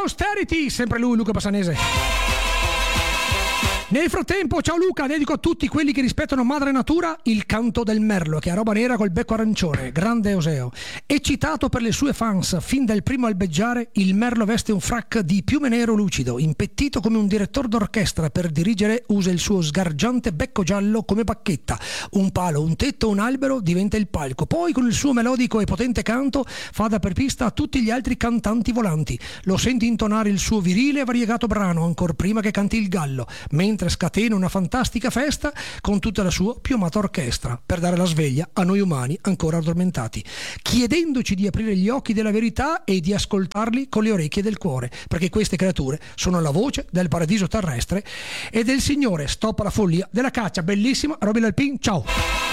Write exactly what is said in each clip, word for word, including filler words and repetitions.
Austerity, sempre lui, Luca Bassanese. Nel frattempo, ciao Luca, dedico a tutti quelli che rispettano madre natura il canto del merlo, che è roba nera col becco arancione, grande Euseo. Eccitato per le sue fans, fin dal primo albeggiare, il merlo veste un frac di piume nero lucido, impettito come un direttore d'orchestra. Per dirigere usa il suo sgargiante becco giallo come bacchetta. Un palo, un tetto, un albero diventa il palco. Poi con il suo melodico e potente canto fa da perpista a tutti gli altri cantanti volanti. Lo senti intonare il suo virile e variegato brano ancor prima che canti il gallo, mentre scatena una fantastica festa con tutta la sua piumata orchestra per dare la sveglia a noi umani ancora addormentati, chiedendoci di aprire gli occhi della verità e di ascoltarli con le orecchie del cuore, perché queste creature sono la voce del paradiso terrestre e del Signore. Stop alla follia della caccia. Bellissima Robin Alpin, ciao.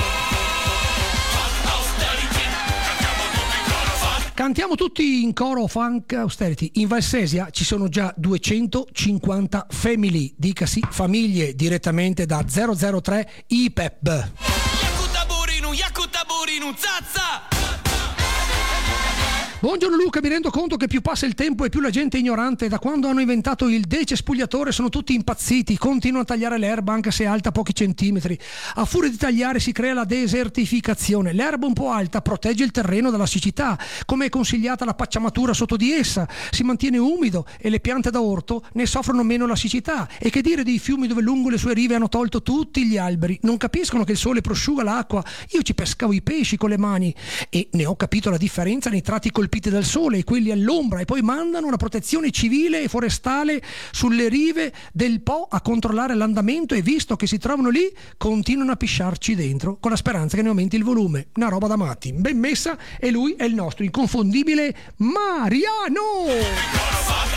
Cantiamo tutti in coro Funk Austerity. In Valsesia ci sono già duecentocinquanta family, dicasi famiglie, direttamente da zero zero tre I P E P. Yakuta Burinu, Yakuta Burinu, Zazza! Buongiorno Luca, mi rendo conto che più passa il tempo e più la gente è ignorante. Da quando hanno inventato il decespugliatore sono tutti impazziti, continuano a tagliare l'erba anche se è alta pochi centimetri. A furia di tagliare si crea la desertificazione. L'erba un po' alta protegge il terreno dalla siccità, come è consigliata la pacciamatura sotto di essa, si mantiene umido e le piante da orto ne soffrono meno la siccità. E che dire dei fiumi dove lungo le sue rive hanno tolto tutti gli alberi? Non capiscono che il sole prosciuga l'acqua. Io ci pescavo i pesci con le mani e ne ho capito la differenza nei tratti colpiti dal sole e quelli all'ombra, e poi mandano una protezione civile e forestale sulle rive del Po a controllare l'andamento, e visto che si trovano lì continuano a pisciarci dentro con la speranza che ne aumenti il volume. Una roba da matti, ben messa, e lui è il nostro inconfondibile Mariano.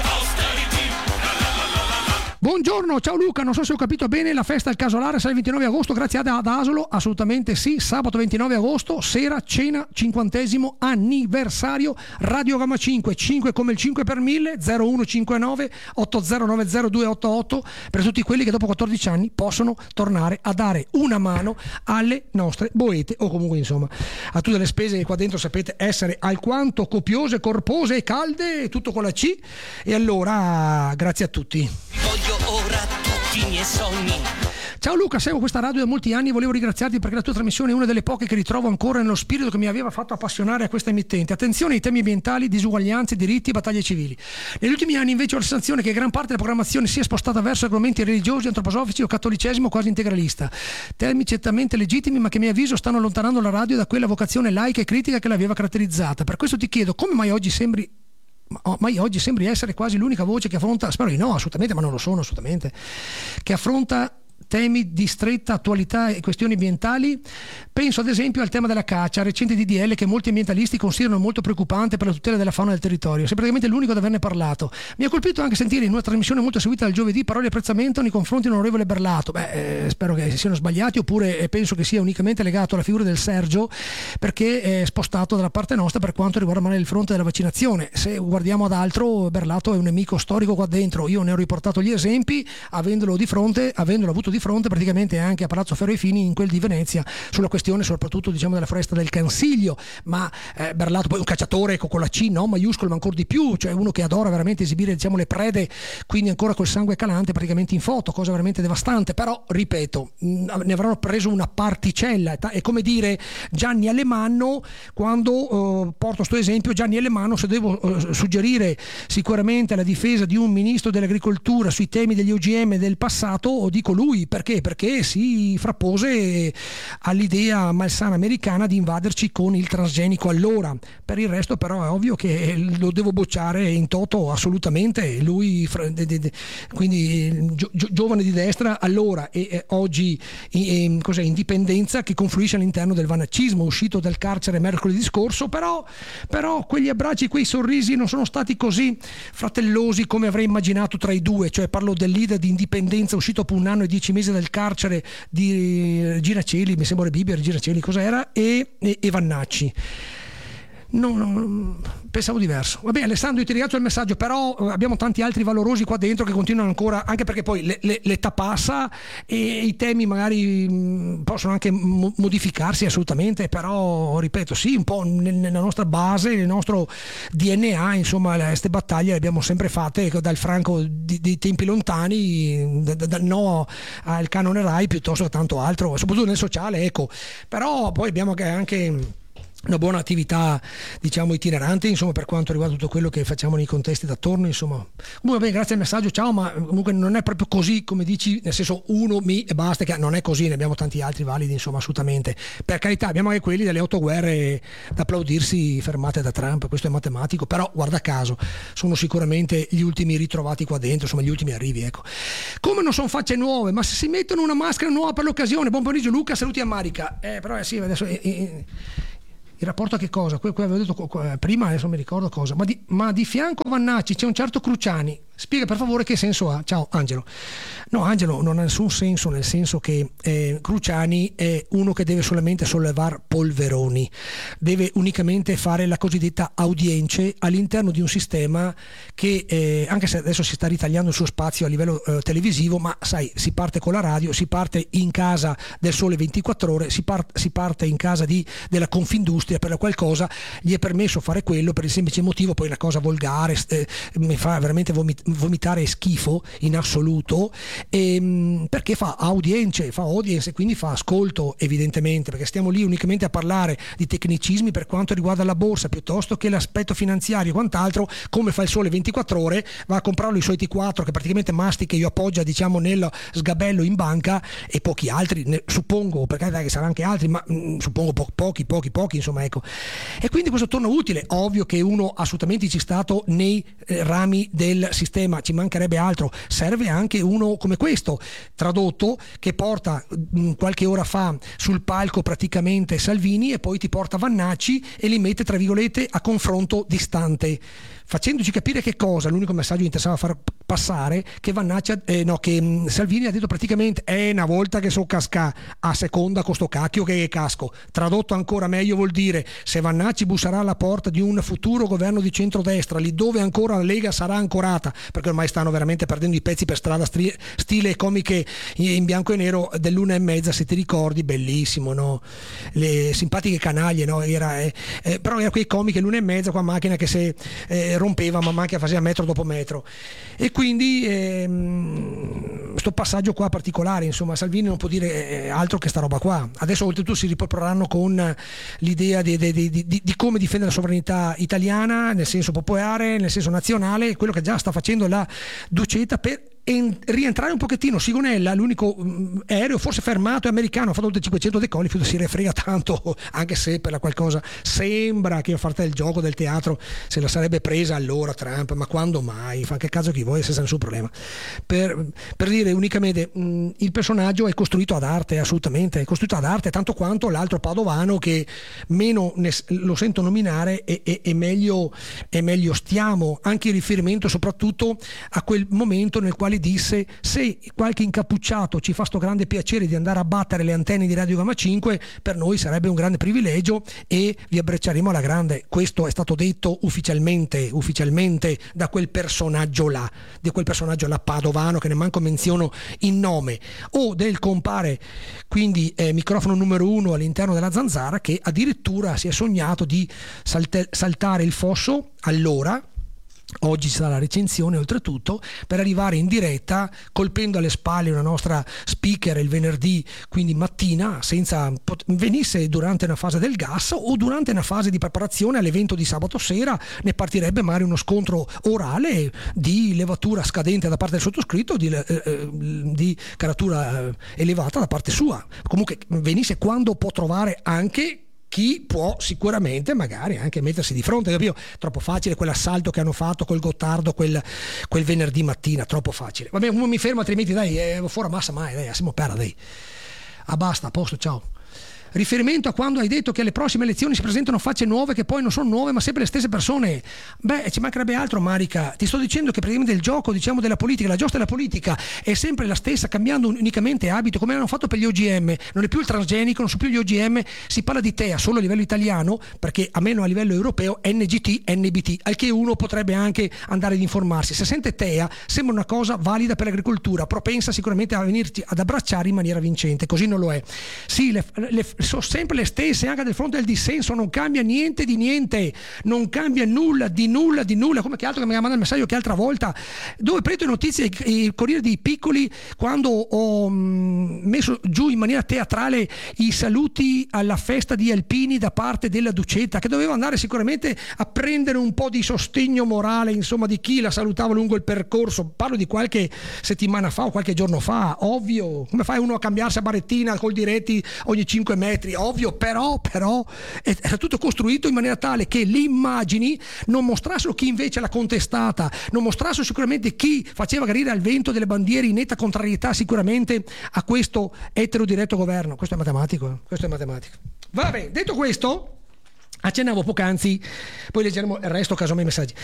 Buongiorno, ciao Luca, non so se ho capito bene, la festa al Casolare sarà il ventinove agosto, grazie ad, ad Asolo, assolutamente sì, sabato ventinove agosto, sera, cena, cinquantesimo anniversario, Radio Gamma cinque, cinque come il cinque per mille, zero uno cinque nove otto zero nove zero due otto otto, per tutti quelli che dopo quattordici anni possono tornare a dare una mano alle nostre boete, o comunque insomma a tutte le spese che qua dentro sapete essere alquanto copiose, corpose e calde, tutto con la C, e allora grazie a tutti. Voglio ora tutti i miei sogni. Ciao Luca, seguo questa radio da molti anni e volevo ringraziarti perché la tua trasmissione è una delle poche che ritrovo ancora nello spirito che mi aveva fatto appassionare a questa emittente. Attenzione ai temi ambientali, disuguaglianze, diritti e battaglie civili. Negli ultimi anni invece ho la sensazione che gran parte della programmazione sia spostata verso argomenti religiosi, antroposofici o cattolicesimo quasi integralista. Temi certamente legittimi, ma che a mio avviso stanno allontanando la radio da quella vocazione laica e critica che l'aveva caratterizzata. Per questo ti chiedo, come mai oggi sembri ma io oggi sembri essere quasi l'unica voce che affronta, spero di no assolutamente, ma non lo sono assolutamente, che affronta temi di stretta attualità e questioni ambientali. Penso ad esempio al tema della caccia, recente D D L che molti ambientalisti considerano molto preoccupante per la tutela della fauna del territorio. Sei praticamente l'unico ad averne parlato. Mi ha colpito anche sentire in una trasmissione molto seguita dal giovedì parole di apprezzamento nei confronti dell'onorevole Berlato. Beh, eh, spero che siano sbagliati, oppure eh, penso che sia unicamente legato alla figura del Sergio, perché è spostato dalla parte nostra per quanto riguarda magari il fronte della vaccinazione. Se guardiamo ad altro, Berlato è un nemico storico qua dentro. Io ne ho riportato gli esempi, avendolo di fronte, avendolo avuto di fronte praticamente anche a Palazzo Ferro ai Fini, in quel di Venezia, sulla questione soprattutto diciamo della foresta del Cansiglio. Ma eh, Berlato poi un cacciatore con la C, no maiuscolo ma ancora di più, cioè uno che adora veramente esibire diciamo le prede, quindi ancora col sangue calante praticamente in foto, cosa veramente devastante. Però ripeto, mh, ne avranno preso una particella. È come dire Gianni Alemanno, quando eh, porto sto esempio, Gianni Alemanno, se devo eh, suggerire sicuramente la difesa di un ministro dell'agricoltura sui temi degli O G M del passato, dico lui. Perché? Perché si frappose all'idea malsana americana di invaderci con il transgenico allora. Per il resto però è ovvio che lo devo bocciare in toto assolutamente. Lui quindi gio, giovane di destra allora e, e oggi e, cos'è, indipendenza, che confluisce all'interno del vanacismo, uscito dal carcere mercoledì scorso. Però, però quegli abbracci, quei sorrisi non sono stati così fratellosi come avrei immaginato tra i due. Cioè parlo del leader di indipendenza uscito dopo un anno e dieci mesi dal carcere, di Regina Coeli, mi sembra Bibi, Regina Coeli cos'era, e, e, e Vannacci. No, no, pensavo diverso. Vabbè, Alessandro, io ti ringrazio il messaggio, però abbiamo tanti altri valorosi qua dentro che continuano ancora, anche perché poi le, le, l'età passa e i temi magari possono anche mo- modificarsi assolutamente, però ripeto, sì, un po' nella nostra base, nel nostro D N A, insomma, queste battaglie le abbiamo sempre fatte dal Franco di, di tempi lontani, da, dal no al canone Rai piuttosto che tanto altro, soprattutto nel sociale, ecco. Però poi abbiamo anche una buona attività, diciamo, itinerante, insomma, per quanto riguarda tutto quello che facciamo nei contesti d'attorno, insomma. Comunque, beh, grazie al messaggio, ciao, ma comunque non è proprio così come dici, nel senso uno, mi e basta, che non è così, ne abbiamo tanti altri validi, insomma, assolutamente. Per carità, abbiamo anche quelli delle otto guerre da applaudirsi fermate da Trump, questo è matematico, però guarda caso, sono sicuramente gli ultimi ritrovati qua dentro, insomma, gli ultimi arrivi, ecco. Come non sono facce nuove, ma se si mettono una maschera nuova per l'occasione, buon pomeriggio Luca, saluti a Marica. Eh, però eh, sì, adesso... Eh, eh, il rapporto a che cosa? Quello che avevo detto prima, adesso mi ricordo cosa, ma di, ma di fianco a Vannacci c'è un certo Cruciani. Spiega per favore che senso ha. Ciao Angelo. No, Angelo non ha nessun senso, nel senso che eh, Cruciani è uno che deve solamente sollevare polveroni, deve unicamente fare la cosiddetta audience all'interno di un sistema che eh, anche se adesso si sta ritagliando il suo spazio a livello eh, televisivo, ma sai, si parte con la radio, si parte in casa del Sole ventiquattro Ore, si, part, si parte in casa di, della Confindustria, per la qual cosa gli è permesso fare quello per il semplice motivo, poi una cosa volgare, eh, mi fa veramente vomitare vomitare schifo in assoluto, e, perché fa audience, fa audience e quindi fa ascolto, evidentemente, perché stiamo lì unicamente a parlare di tecnicismi per quanto riguarda la borsa piuttosto che l'aspetto finanziario e quant'altro. Come fa il Sole ventiquattro Ore, va a comprarlo i suoi T quattro che praticamente mastica e appoggia, diciamo, nel sgabello in banca, e pochi altri, ne, suppongo, perché dai, che saranno anche altri, ma mh, suppongo po- pochi, pochi, pochi, insomma, ecco. E quindi questo torna utile. Ovvio che uno assolutamente ci sta stato nei eh, rami del sistema, ci mancherebbe altro, serve anche uno come questo, tradotto, che porta mh, qualche ora fa sul palco praticamente Salvini e poi ti porta Vannacci e li mette tra virgolette a confronto distante, facendoci capire che cosa, l'unico messaggio che interessava far passare, che Vannacci, eh, no, che mh, Salvini ha detto praticamente è una volta che so casca a seconda con sto cacchio che casco. Tradotto ancora meglio vuol dire, se Vannacci busserà alla porta di un futuro governo di centrodestra, lì dove ancora la Lega sarà ancorata, perché ormai stanno veramente perdendo i pezzi per strada, stri- stile comiche in bianco e nero dell'una e mezza, se ti ricordi, bellissimo, no? Le simpatiche canaglie, no? Era, eh, eh, però era quei comiche l'una e mezza con macchina che se eh, rompeva man mano che faceva metro dopo metro, e quindi ehm, sto passaggio qua particolare, insomma, Salvini non può dire eh, altro che sta roba qua. Adesso oltretutto si riproporranno con l'idea di, di, di, di, di come difendere la sovranità italiana nel senso popolare, nel senso nazionale, quello che già sta facendo la Duceta per en- rientrare un pochettino. Sigonella, l'unico mh, aereo forse fermato è americano, ha fatto oltre cinquecento decolli, si refrega tanto, anche se per la qualcosa sembra che a parte del gioco del teatro se la sarebbe presa allora Trump, ma quando mai? Fa che caso chi vuoi, senza nessun problema. Per, per dire unicamente mh, il personaggio è costruito ad arte, assolutamente è costruito ad arte, tanto quanto l'altro padovano che meno ne, lo sento nominare e, e, e meglio e meglio stiamo, anche in riferimento soprattutto a quel momento nel quale disse: se qualche incappucciato ci fa sto grande piacere di andare a battere le antenne di Radio Gamma cinque, per noi sarebbe un grande privilegio e vi abbracceremo alla grande. Questo è stato detto ufficialmente ufficialmente da quel personaggio là, di quel personaggio là padovano, che ne manco menziono il nome, o del compare quindi eh, microfono numero uno all'interno della Zanzara, che addirittura si è sognato di salte- saltare il fosso allora. Oggi sarà la recensione oltretutto, per arrivare in diretta colpendo alle spalle una nostra speaker il venerdì, quindi mattina, senza venisse durante una fase del gas o durante una fase di preparazione all'evento di sabato sera, ne partirebbe magari uno scontro orale di levatura scadente da parte del sottoscritto, di, eh, di caratura elevata da parte sua. Comunque venisse quando può trovare anche chi può sicuramente magari anche mettersi di fronte, capito? Troppo facile quell'assalto che hanno fatto col Gottardo quel, quel venerdì mattina, troppo facile. Vabbè, uno mi fermo, altrimenti dai, eh, fuori massa mai, dai, siamo perra, dai. Ah, basta, a posto, ciao. riferimento a quando hai detto che alle prossime elezioni si presentano facce nuove che poi non sono nuove ma sempre le stesse persone. Beh, ci mancherebbe altro, Marica. Ti sto dicendo che praticamente il gioco, diciamo, della politica, la giostra della politica è sempre la stessa, cambiando unicamente abito, come hanno fatto per gli O G M. Non è più il transgenico, non sono più gli O G M, si parla di T E A solo a livello italiano, perché a meno a livello europeo N G T, N B T, al che uno potrebbe anche andare ad informarsi. Se sente T E A sembra una cosa valida per l'agricoltura, propensa sicuramente a venirci ad abbracciare in maniera vincente, così non lo è. Sì, le, le, sono sempre le stesse anche del fronte del dissenso, non cambia niente di niente, non cambia nulla di nulla di nulla, come che altro che mi ha mandato il messaggio che altra volta, dove prendo notizie il Corriere dei Piccoli, quando ho mh, messo giù in maniera teatrale i saluti alla festa di Alpini da parte della Ducetta, che doveva andare sicuramente a prendere un po' di sostegno morale, insomma, di chi la salutava lungo il percorso. Parlo di qualche settimana fa o qualche giorno fa, ovvio. Come fai uno a cambiarsi a barettina col diretti ogni cinque metri? Ovvio, però, però era tutto costruito in maniera tale che le immagini non mostrassero chi invece l'ha contestata, non mostrassero sicuramente chi faceva gradire al vento delle bandiere in netta contrarietà sicuramente a questo eterodiretto governo. Questo è matematico, eh? Questo è matematico. Va bene, detto questo, accennavo poc'anzi, poi leggeremo il resto caso mai messaggi.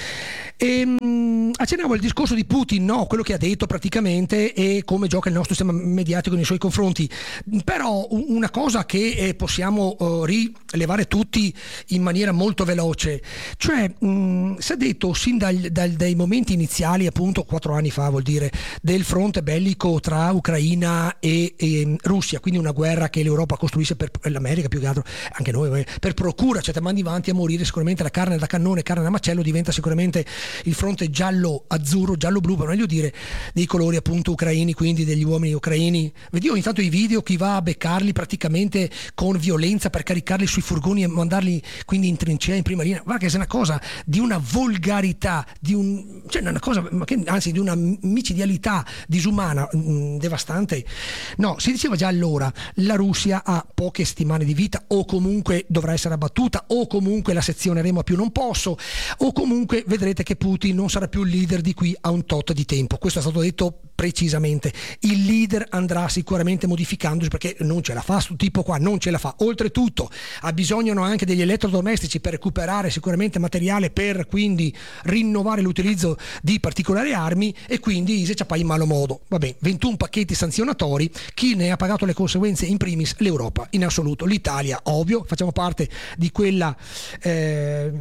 Ehm, accennavo il discorso di Putin, no, quello che ha detto praticamente e come gioca il nostro sistema mediatico nei suoi confronti. Però una cosa che eh, possiamo uh, rilevare tutti in maniera molto veloce, cioè mh, si è detto sin dal, dal, dai momenti iniziali, appunto quattro anni fa vuol dire, del fronte bellico tra Ucraina e, e Russia, quindi una guerra che l'Europa costruisce per l'America più che altro, anche noi, per procura, cioè mandi avanti a morire, sicuramente la carne da cannone, carne da macello diventa sicuramente il fronte giallo azzurro, giallo blu, per meglio dire, dei colori appunto ucraini, quindi degli uomini ucraini. Vedi ogni tanto i video, chi va a beccarli praticamente con violenza per caricarli sui furgoni e mandarli quindi in trincea, in prima linea. Guarda che è una cosa di una volgarità, di un, cioè una cosa, anzi di una micidialità disumana, mh, devastante. No, si diceva già allora, la Russia ha poche settimane di vita o comunque dovrà essere abbattuta o comunque la sezioneremo a più non posso, o comunque vedrete che Putin non sarà più il leader di qui a un tot di tempo. Questo è stato detto precisamente. Il leader andrà sicuramente modificandosi perché non ce la fa, sto tipo qua non ce la fa. Oltretutto ha bisogno anche degli elettrodomestici per recuperare sicuramente materiale per quindi rinnovare l'utilizzo di particolari armi e quindi se ci appai in malo modo. Vabbè, ventuno pacchetti sanzionatori, chi ne ha pagato le conseguenze in primis? L'Europa, in assoluto. L'Italia, ovvio, facciamo parte di quella eh,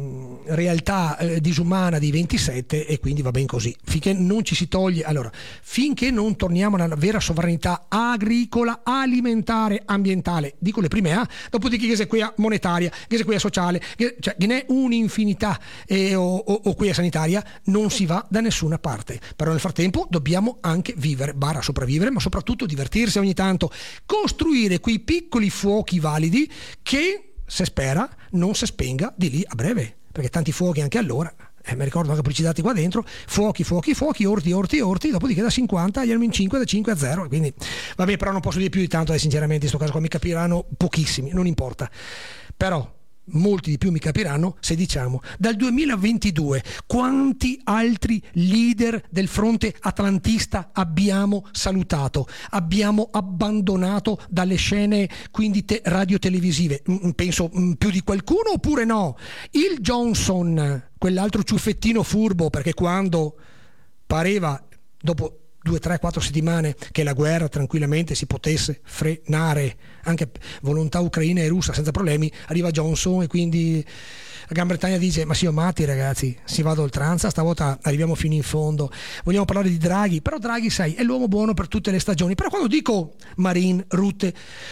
realtà eh, disumana di ventisette e quindi va ben così. Finché non ci si toglie, allora, finché non torniamo alla vera sovranità agricola, alimentare, ambientale, dico le prime A, dopodiché che se qui monetaria, che se qui sociale, che, cioè che ne è un'infinità eh, o, o, o qui sanitaria, non si va da nessuna parte. Però nel frattempo dobbiamo anche vivere, barra sopravvivere, ma soprattutto divertirsi ogni tanto, costruire quei piccoli fuochi validi che, se spera, non si spenga di lì a breve, perché tanti fuochi anche allora, eh, mi ricordo anche pubblicizzati qua dentro, fuochi, fuochi, fuochi, orti, orti, orti, dopodiché da cinquanta gli in cinque, da cinque a zero, quindi vabbè, però non posso dire più di tanto, eh, sinceramente in questo caso qua mi capiranno pochissimi, non importa, però molti di più mi capiranno se diciamo dal duemilaventidue quanti altri leader del fronte atlantista abbiamo salutato, abbiamo abbandonato dalle scene quindi te- radio-televisive, penso più di qualcuno oppure no? Il Johnson, quell'altro ciuffettino furbo, perché quando pareva dopo due, tre, quattro settimane che la guerra tranquillamente si potesse frenare, anche volontà ucraina e russa senza problemi, arriva Johnson e quindi la Gran Bretagna dice ma siamo matti ragazzi, si va ad oltranza, stavolta arriviamo fino in fondo, vogliamo parlare di Draghi, però Draghi sai è l'uomo buono per tutte le stagioni, però quando dico Marin, Rutte,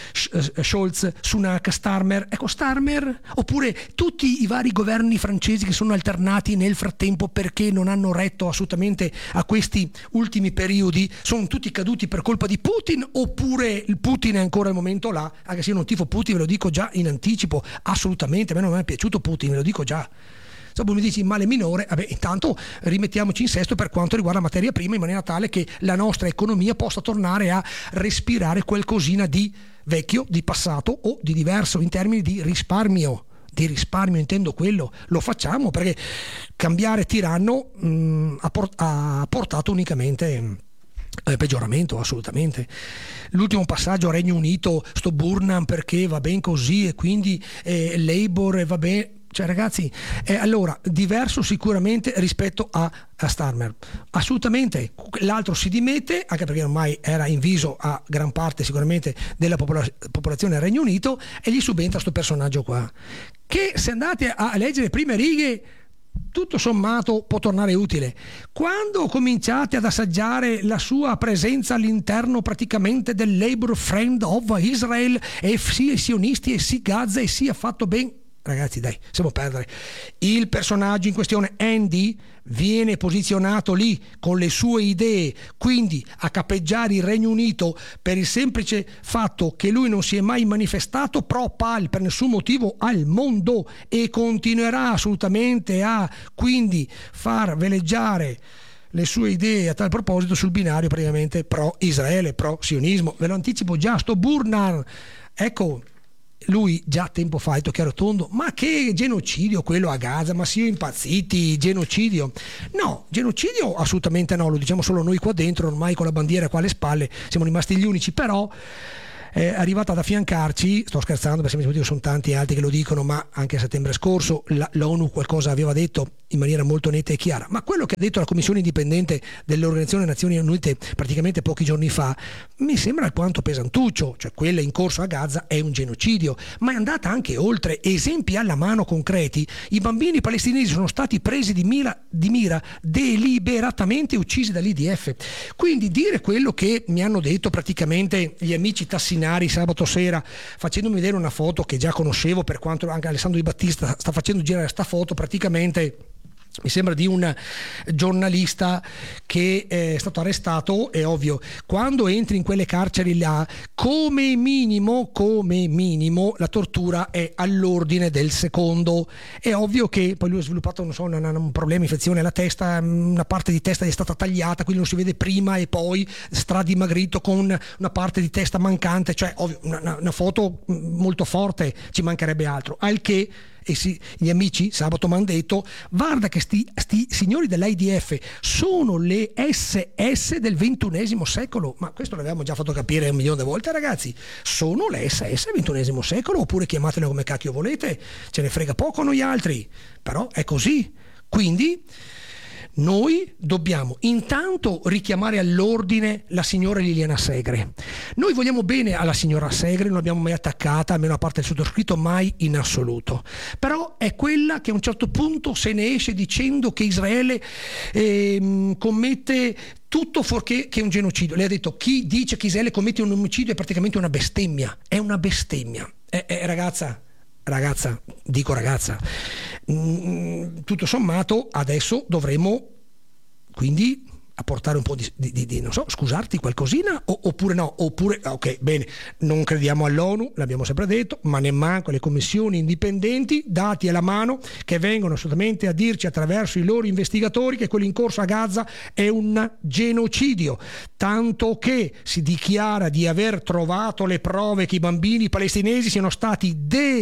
Scholz, Sunak, Starmer, ecco Starmer oppure tutti i vari governi francesi che sono alternati nel frattempo perché non hanno retto assolutamente a questi ultimi periodi, sono tutti caduti per colpa di Putin oppure il Putin è ancora al momento là, anche se io non tifo Putin, ve lo dico già in anticipo, assolutamente, a me non mi è piaciuto Putin, ve lo dico già. Dopo mi dici male minore, vabbè, intanto rimettiamoci in sesto per quanto riguarda la materia prima in maniera tale che la nostra economia possa tornare a respirare qualcosina di vecchio, di passato o di diverso in termini di risparmio. Di risparmio intendo quello, lo facciamo perché cambiare tiranno mh, ha, port- ha portato unicamente Eh, peggioramento, assolutamente. L'ultimo passaggio Regno Unito, sto Burnham perché va ben così e quindi eh, Labour e va bene. Cioè ragazzi, eh, allora, diverso sicuramente rispetto a, a Starmer, assolutamente. L'altro si dimette, anche perché ormai era inviso a gran parte sicuramente della popola- popolazione del Regno Unito, e gli subentra sto personaggio qua, che se andate a leggere le prime righe, tutto sommato può tornare utile. Quando cominciate ad assaggiare la sua presenza all'interno praticamente del Labour Friend of Israel, e sia i sionisti e sia Gaza e sia fatto ben, ragazzi dai, siamo a perdere. Il personaggio in questione, Andy, viene posizionato lì con le sue idee, quindi a capeggiare il Regno Unito, per il semplice fatto che lui non si è mai manifestato pro-Pal per nessun motivo al mondo, e continuerà assolutamente a quindi far veleggiare le sue idee a tal proposito sul binario praticamente pro-Israele, pro-sionismo. Ve lo anticipo già, sto Burnham, ecco, lui già tempo fa ha detto chiaro tondo: ma che genocidio quello a Gaza, ma siamo impazziti, genocidio? No, genocidio assolutamente no, lo diciamo solo noi qua dentro, ormai con la bandiera qua alle spalle siamo rimasti gli unici, però è arrivata ad affiancarci, sto scherzando per semplice motivo, sono tanti altri che lo dicono, ma anche a settembre scorso la, l'ONU qualcosa aveva detto in maniera molto netta e chiara, ma quello che ha detto la Commissione indipendente dell'Organizzazione delle Nazioni Unite praticamente pochi giorni fa mi sembra alquanto pesantuccio, cioè quella in corso a Gaza è un genocidio, ma è andata anche oltre. Esempi alla mano concreti: i bambini palestinesi sono stati presi di mira, di mira deliberatamente, uccisi dall'I D F. Quindi dire quello che mi hanno detto praticamente gli amici tassinari sabato sera, facendomi vedere una foto che già conoscevo, per quanto anche Alessandro Di Battista sta facendo girare sta foto, praticamente mi sembra di un giornalista che è stato arrestato. È ovvio, quando entri in quelle carceri là, come minimo come minimo la tortura è all'ordine del secondo. È ovvio che poi lui ha sviluppato, non so, un, un problema, infezione alla testa, una parte di testa gli è stata tagliata, quindi lo si vede prima e poi stradimagrito con una parte di testa mancante, cioè ovvio una, una foto molto forte, ci mancherebbe altro. Al che e sì, gli amici sabato mi hanno detto: guarda che sti, sti signori dell'I D F sono le S S del ventunesimo secolo. Ma questo l'avevamo già fatto capire un milione di volte, ragazzi, sono le S S del ventunesimo secolo, oppure chiamatele come cacchio volete, ce ne frega poco noi altri, però è così. Quindi noi dobbiamo intanto richiamare all'ordine la signora Liliana Segre. Noi vogliamo bene alla signora Segre, non l'abbiamo mai attaccata, almeno a parte il sottoscritto, mai in assoluto. Però è quella che a un certo punto se ne esce dicendo che Israele eh, commette tutto fuorché che un genocidio. Lei ha detto: chi dice che Israele commette un omicidio è praticamente una bestemmia. È una bestemmia. Eh, eh, ragazza, ragazza, dico ragazza, mh, tutto sommato adesso dovremo quindi apportare un po' di, di, di, di non so, scusarti qualcosina o, oppure no, oppure ok, bene, non crediamo all'ONU, l'abbiamo sempre detto, ma nemmanco alle commissioni indipendenti dati alla mano che vengono assolutamente a dirci attraverso i loro investigatori che quello in corso a Gaza è un genocidio, tanto che si dichiara di aver trovato le prove che i bambini palestinesi siano stati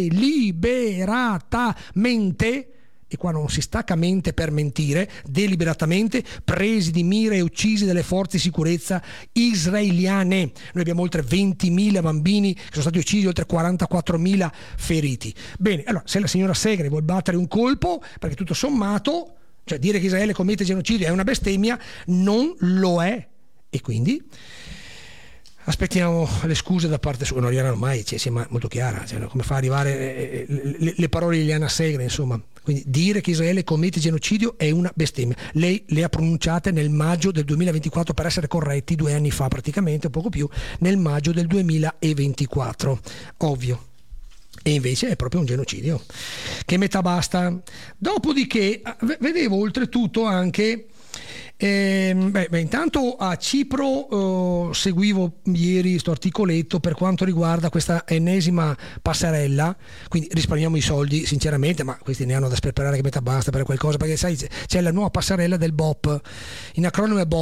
deliberatamente, e qua non si stacca mente per mentire, deliberatamente presi di mira e uccisi dalle forze di sicurezza israeliane. Noi abbiamo oltre ventimila bambini che sono stati uccisi, oltre quarantaquattromila feriti. Bene, allora se la signora Segre vuol battere un colpo, perché tutto sommato, cioè dire che Israele commette genocidio è una bestemmia, non lo è, e quindi aspettiamo le scuse da parte sua, non arriveranno mai, cioè, sia molto chiara, cioè, come fa a arrivare le, le, le parole di Liliana Segre, insomma. Quindi dire che Israele commette genocidio è una bestemmia. Lei le ha pronunciate nel maggio del duemilaventiquattro, per essere corretti, due anni fa praticamente, o poco più, nel maggio del duemilaventiquattro, ovvio. E invece è proprio un genocidio. Che metà basta. Dopodiché vedevo oltretutto anche Eh, beh, beh, intanto a Cipro eh, seguivo ieri sto articoletto per quanto riguarda questa ennesima passerella, quindi risparmiamo i soldi sinceramente, ma questi ne hanno da sperperare che metà basta per qualcosa, perché sai c'è la nuova passerella del B O P, in acronimo è B O P,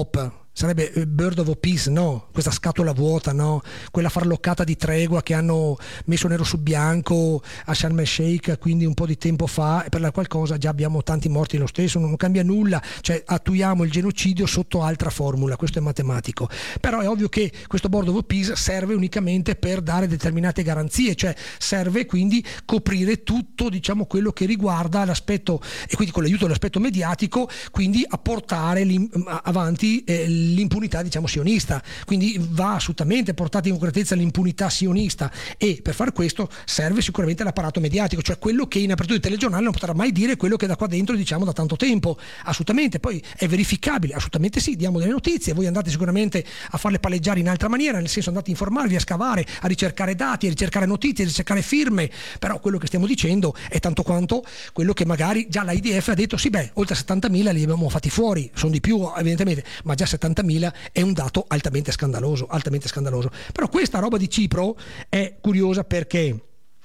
sarebbe Bird of Peace, no? Questa scatola vuota, no? Quella farloccata di tregua che hanno messo nero su bianco a Sharm el Sheikh, quindi un po' di tempo fa, e per la qualcosa già abbiamo tanti morti lo stesso, non cambia nulla, cioè attuiamo il genocidio sotto altra formula, questo è matematico. Però è ovvio che questo Board of Peace serve unicamente per dare determinate garanzie, cioè serve quindi coprire tutto, diciamo, quello che riguarda l'aspetto, e quindi con l'aiuto dell'aspetto mediatico, quindi a portare avanti eh, l'impunità, diciamo, sionista. Quindi va assolutamente portata in concretezza l'impunità sionista, e per far questo serve sicuramente l'apparato mediatico, cioè quello che in apertura di telegiornale non potrà mai dire quello che da qua dentro diciamo da tanto tempo. Assolutamente. Poi è verificabile? Assolutamente sì, diamo delle notizie, voi andate sicuramente a farle palleggiare in altra maniera, nel senso andate a informarvi, a scavare, a ricercare dati, a ricercare notizie, a ricercare firme, però quello che stiamo dicendo è tanto quanto quello che magari già l'A I D F ha detto: sì, beh, oltre a settantamila li abbiamo fatti fuori, sono di più evidentemente, ma già settantamila è un dato altamente scandaloso, altamente scandaloso. Però questa roba di Cipro è curiosa perché,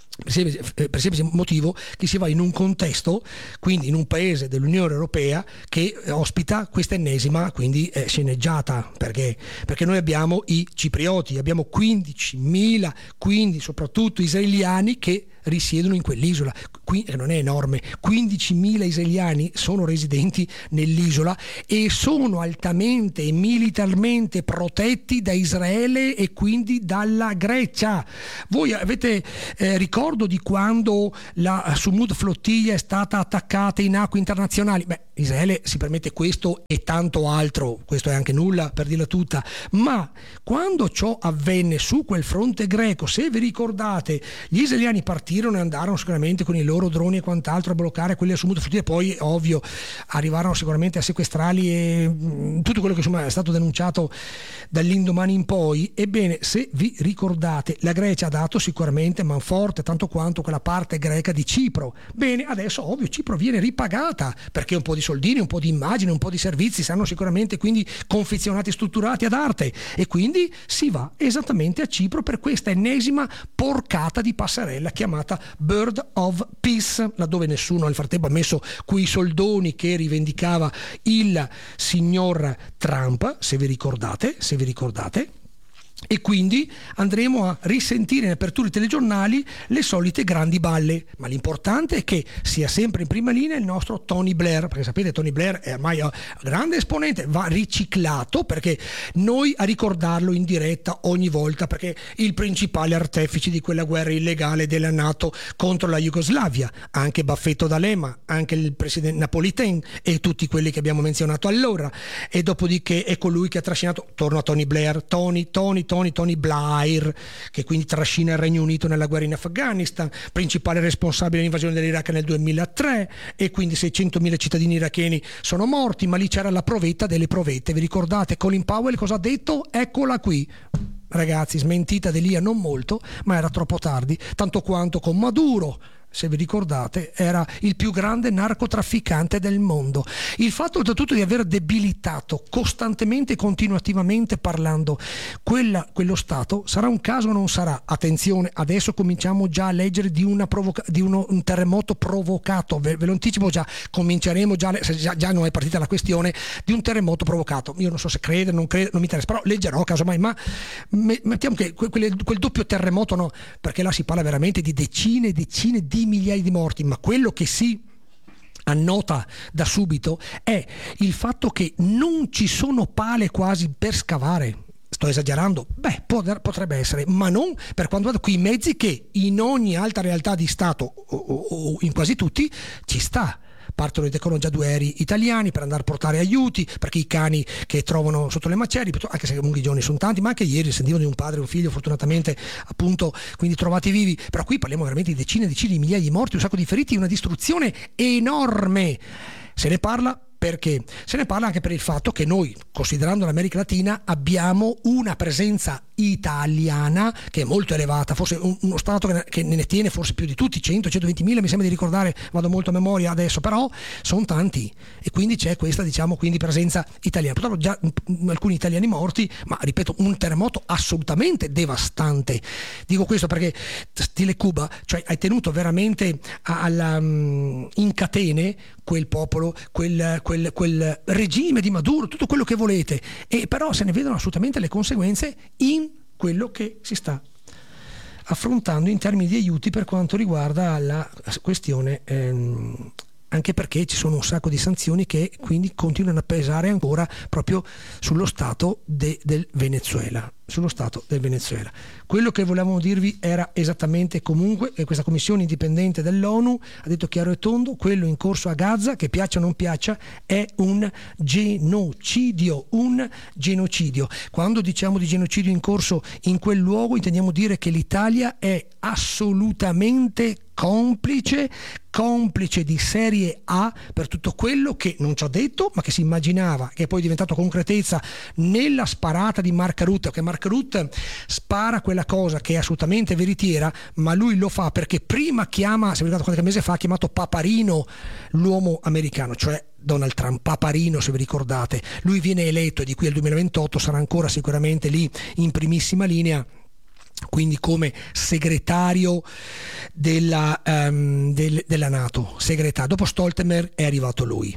per il semplice motivo che si va in un contesto, quindi in un paese dell'Unione Europea che ospita questa ennesima quindi eh, sceneggiata. Perché? Perché noi abbiamo i ciprioti, abbiamo quindicimila, quindi soprattutto israeliani che risiedono in quell'isola, qui non è enorme, quindicimila israeliani sono residenti nell'isola e sono altamente e militarmente protetti da Israele e quindi dalla Grecia. Voi avete eh, ricordo di quando la Sumud flottiglia è stata attaccata in acque internazionali? Beh, Israele si permette questo e tanto altro, questo è anche nulla per dirla tutta, ma quando ciò avvenne su quel fronte greco, se vi ricordate, gli israeliani partirono e andarono sicuramente con i loro droni e quant'altro a bloccare quelli a Sumud flottiglia, poi ovvio arrivarono sicuramente a sequestrarli e mh, tutto quello che insomma è stato denunciato dall'indomani in poi. Ebbene, se vi ricordate, la Grecia ha dato sicuramente manforte tanto quanto quella parte greca di Cipro. Bene, adesso ovvio Cipro viene ripagata perché un po' di soldini, un po' di immagini, un po' di servizi saranno sicuramente quindi confezionati e strutturati ad arte, e quindi si va esattamente a Cipro per questa ennesima porcata di passerella chiamata Bird of Peace, laddove nessuno nel frattempo ha messo quei soldoni che rivendicava il signor Trump, se vi ricordate, se vi ricordate. E quindi andremo a risentire in apertura i telegiornali le solite grandi balle, ma l'importante è che sia sempre in prima linea il nostro Tony Blair, perché sapete Tony Blair è ormai un grande esponente, va riciclato perché noi a ricordarlo in diretta ogni volta, perché il principale artefice di quella guerra illegale della NATO contro la Jugoslavia, anche Baffetto D'Alema, anche il presidente Napolitain e tutti quelli che abbiamo menzionato allora, e dopodiché è colui che ha trascinato, torno a Tony Blair, Tony, Tony, Tony, Tony Blair, che quindi trascina il Regno Unito nella guerra in Afghanistan, principale responsabile dell'invasione dell'Iraq nel duemilatré, e quindi seicentomila cittadini iracheni sono morti, ma lì c'era la provetta delle provette. Vi ricordate Colin Powell cosa ha detto? Eccola qui. Ragazzi, smentita di lì a non molto, ma era troppo tardi, tanto quanto con Maduro, se vi ricordate, era il più grande narcotrafficante del mondo. Il fatto oltretutto di aver debilitato costantemente e continuativamente parlando quella, quello Stato sarà un caso o non sarà? Attenzione, adesso cominciamo già a leggere di, una provoca- di uno, un terremoto provocato, ve, ve lo anticipo già, cominceremo già, già, già non è partita la questione di un terremoto provocato. Io non so se credere, non credere, non mi interessa, però leggerò casomai, ma mettiamo che quel, quel doppio terremoto no, perché là si parla veramente di decine e decine di migliaia di morti, ma quello che si annota da subito è il fatto che non ci sono pale quasi per scavare. Sto esagerando? Beh, potrebbe essere, ma non per quanto riguarda quei mezzi che in ogni altra realtà di Stato o, o, o in quasi tutti ci sta. Partono e decollano già due aerei italiani per andare a portare aiuti, perché i cani che trovano sotto le macerie, anche se comunque i giorni sono tanti, ma anche ieri sentivo di un padre e un figlio fortunatamente appunto quindi trovati vivi, però qui parliamo veramente di decine e decine di migliaia di morti, un sacco di feriti, una distruzione enorme. Se ne parla perché? Se ne parla anche per il fatto che noi, considerando l'America Latina, abbiamo una presenza italiana, che è molto elevata, forse un, uno Stato che ne, che ne tiene forse più di tutti, cento centoventi mila mi sembra di ricordare, vado molto a memoria adesso, però sono tanti, e quindi c'è questa, diciamo, quindi presenza italiana. Purtroppo già m, alcuni italiani morti, ma ripeto, un terremoto assolutamente devastante. Dico questo perché stile Cuba, cioè hai tenuto veramente alla, in catene quel popolo, quel, quel, quel regime di Maduro, tutto quello che volete, e però se ne vedono assolutamente le conseguenze in quello che si sta affrontando in termini di aiuti per quanto riguarda la questione, ehm, anche perché ci sono un sacco di sanzioni che quindi continuano a pesare ancora proprio sullo stato de, del Venezuela. sullo stato del Venezuela. Quello che volevamo dirvi era esattamente comunque che questa commissione indipendente dell'ONU ha detto chiaro e tondo: quello in corso a Gaza, che piaccia o non piaccia, è un genocidio, un genocidio. Quando diciamo di genocidio in corso in quel luogo intendiamo dire che l'Italia è assolutamente complice, complice di serie A per tutto quello che non ci ha detto, ma che si immaginava, che è poi diventato concretezza nella sparata di Mark Rutte, che Mark Rutte spara quella cosa che è assolutamente veritiera, ma lui lo fa perché prima chiama, se vi ricordate qualche mese fa, ha chiamato Paparino l'uomo americano, cioè Donald Trump, Paparino se vi ricordate. Lui viene eletto e di qui al duemilaventotto sarà ancora sicuramente lì in primissima linea, quindi come segretario della, um, del, della NATO, segretario. Dopo Stoltenberg è arrivato lui.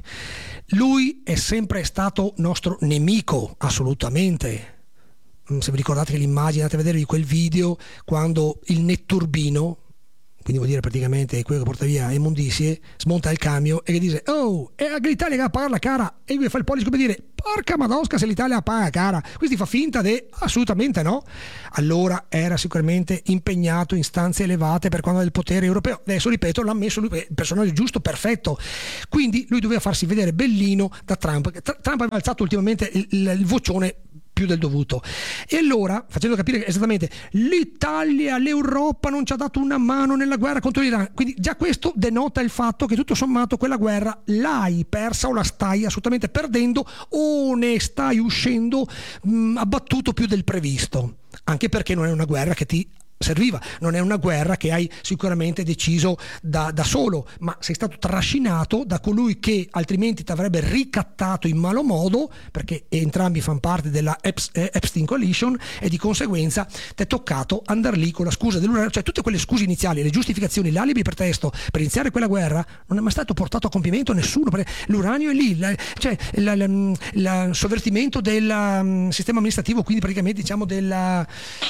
Lui è sempre stato nostro nemico, assolutamente. Se vi ricordate che l'immagine, andate a vedere quel video quando il netturbino, quindi vuol dire praticamente quello che porta via immondizie, smonta il camion e che dice: oh, è l'Italia che paga la cara, e lui fa il pollice come dire: porca madosca se l'Italia paga cara. Questi fa finta di assolutamente no. Allora era sicuramente impegnato in stanze elevate per quanto del potere europeo. Adesso ripeto, l'ha messo lui, il personaggio giusto, perfetto. Quindi lui doveva farsi vedere bellino da Trump. Trump aveva alzato ultimamente il, il, il vocione più del dovuto, e allora facendo capire esattamente l'Italia, l'Europa non ci ha dato una mano nella guerra contro l'Iran, quindi già questo denota il fatto che tutto sommato quella guerra l'hai persa o la stai assolutamente perdendo o ne stai uscendo mh, abbattuto più del previsto, anche perché non è una guerra che ti serviva, non è una guerra che hai sicuramente deciso da, da solo, ma sei stato trascinato da colui che altrimenti ti avrebbe ricattato in malo modo, perché entrambi fanno parte della Epstein Coalition, e di conseguenza ti è toccato andare lì con la scusa dell'uranio. Cioè tutte quelle scuse iniziali, le giustificazioni, l'alibi pretesto per iniziare quella guerra non è mai stato portato a compimento nessuno, perché l'uranio è lì, la, cioè il sovvertimento del um, sistema amministrativo, quindi praticamente diciamo della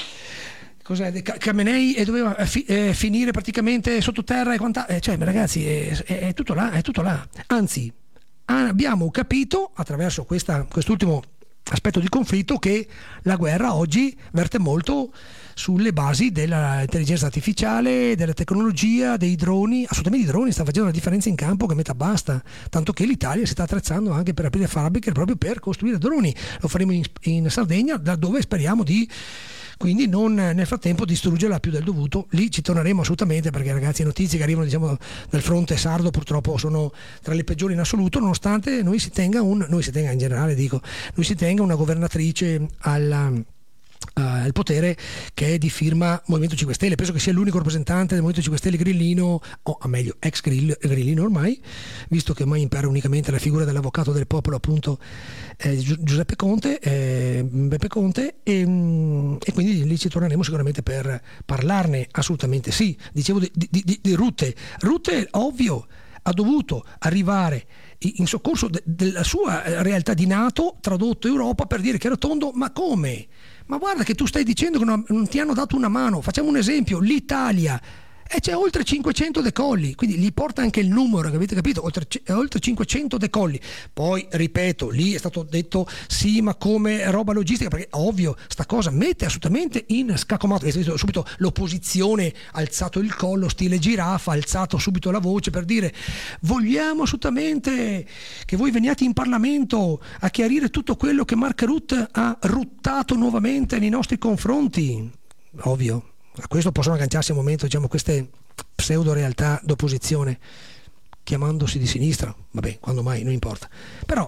cos'è, Khamenei, e doveva fi, eh, finire praticamente sottoterra e quant'altro, eh, cioè ragazzi è, è, è tutto là, è tutto là. Anzi, abbiamo capito attraverso questa, quest'ultimo aspetto di conflitto che la guerra oggi verte molto sulle basi dell'intelligenza artificiale, della tecnologia, dei droni. Assolutamente i droni stanno facendo una differenza in campo che metà basta, tanto che l'Italia si sta attrezzando anche per aprire fabbriche proprio per costruire droni. Lo faremo in, in Sardegna, da dove speriamo di quindi non nel frattempo distruggerla più del dovuto. Lì ci torneremo assolutamente, perché ragazzi, le notizie che arrivano diciamo dal fronte sardo purtroppo sono tra le peggiori in assoluto, nonostante noi si tenga un noi si tenga in generale dico noi si tenga una governatrice alla Uh, il potere che è di firma Movimento cinque Stelle. Penso che sia l'unico rappresentante del Movimento cinque Stelle grillino, o a meglio ex grill, grillino ormai, visto che ormai impara unicamente la figura dell'avvocato del popolo, appunto eh, Giuseppe Conte, eh, Beppe Conte, e, mm, e quindi lì ci torneremo sicuramente per parlarne. Assolutamente sì. Dicevo di, di, di, di Rutte Rutte ovvio ha dovuto arrivare in soccorso de- della sua realtà di NATO, tradotto Europa, per dire chiaro tondo: ma come? Ma guarda che tu stai dicendo che non, non ti hanno dato una mano. Facciamo un esempio: l'Italia, e c'è oltre cinquecento decolli, quindi gli porta anche il numero, che avete capito, oltre, oltre cinquecento decolli. Poi ripeto, lì è stato detto sì, ma come roba logistica, perché ovvio sta cosa mette assolutamente in scaccomato. Avete visto subito l'opposizione ha alzato il collo stile giraffa, ha alzato subito la voce per dire: vogliamo assolutamente che voi veniate in Parlamento a chiarire tutto quello che Mark Rutte ha ruttato nuovamente nei nostri confronti. Ovvio. A questo possono agganciarsi a un momento, diciamo, queste pseudo realtà d'opposizione chiamandosi di sinistra, vabbè, quando mai, non importa. Però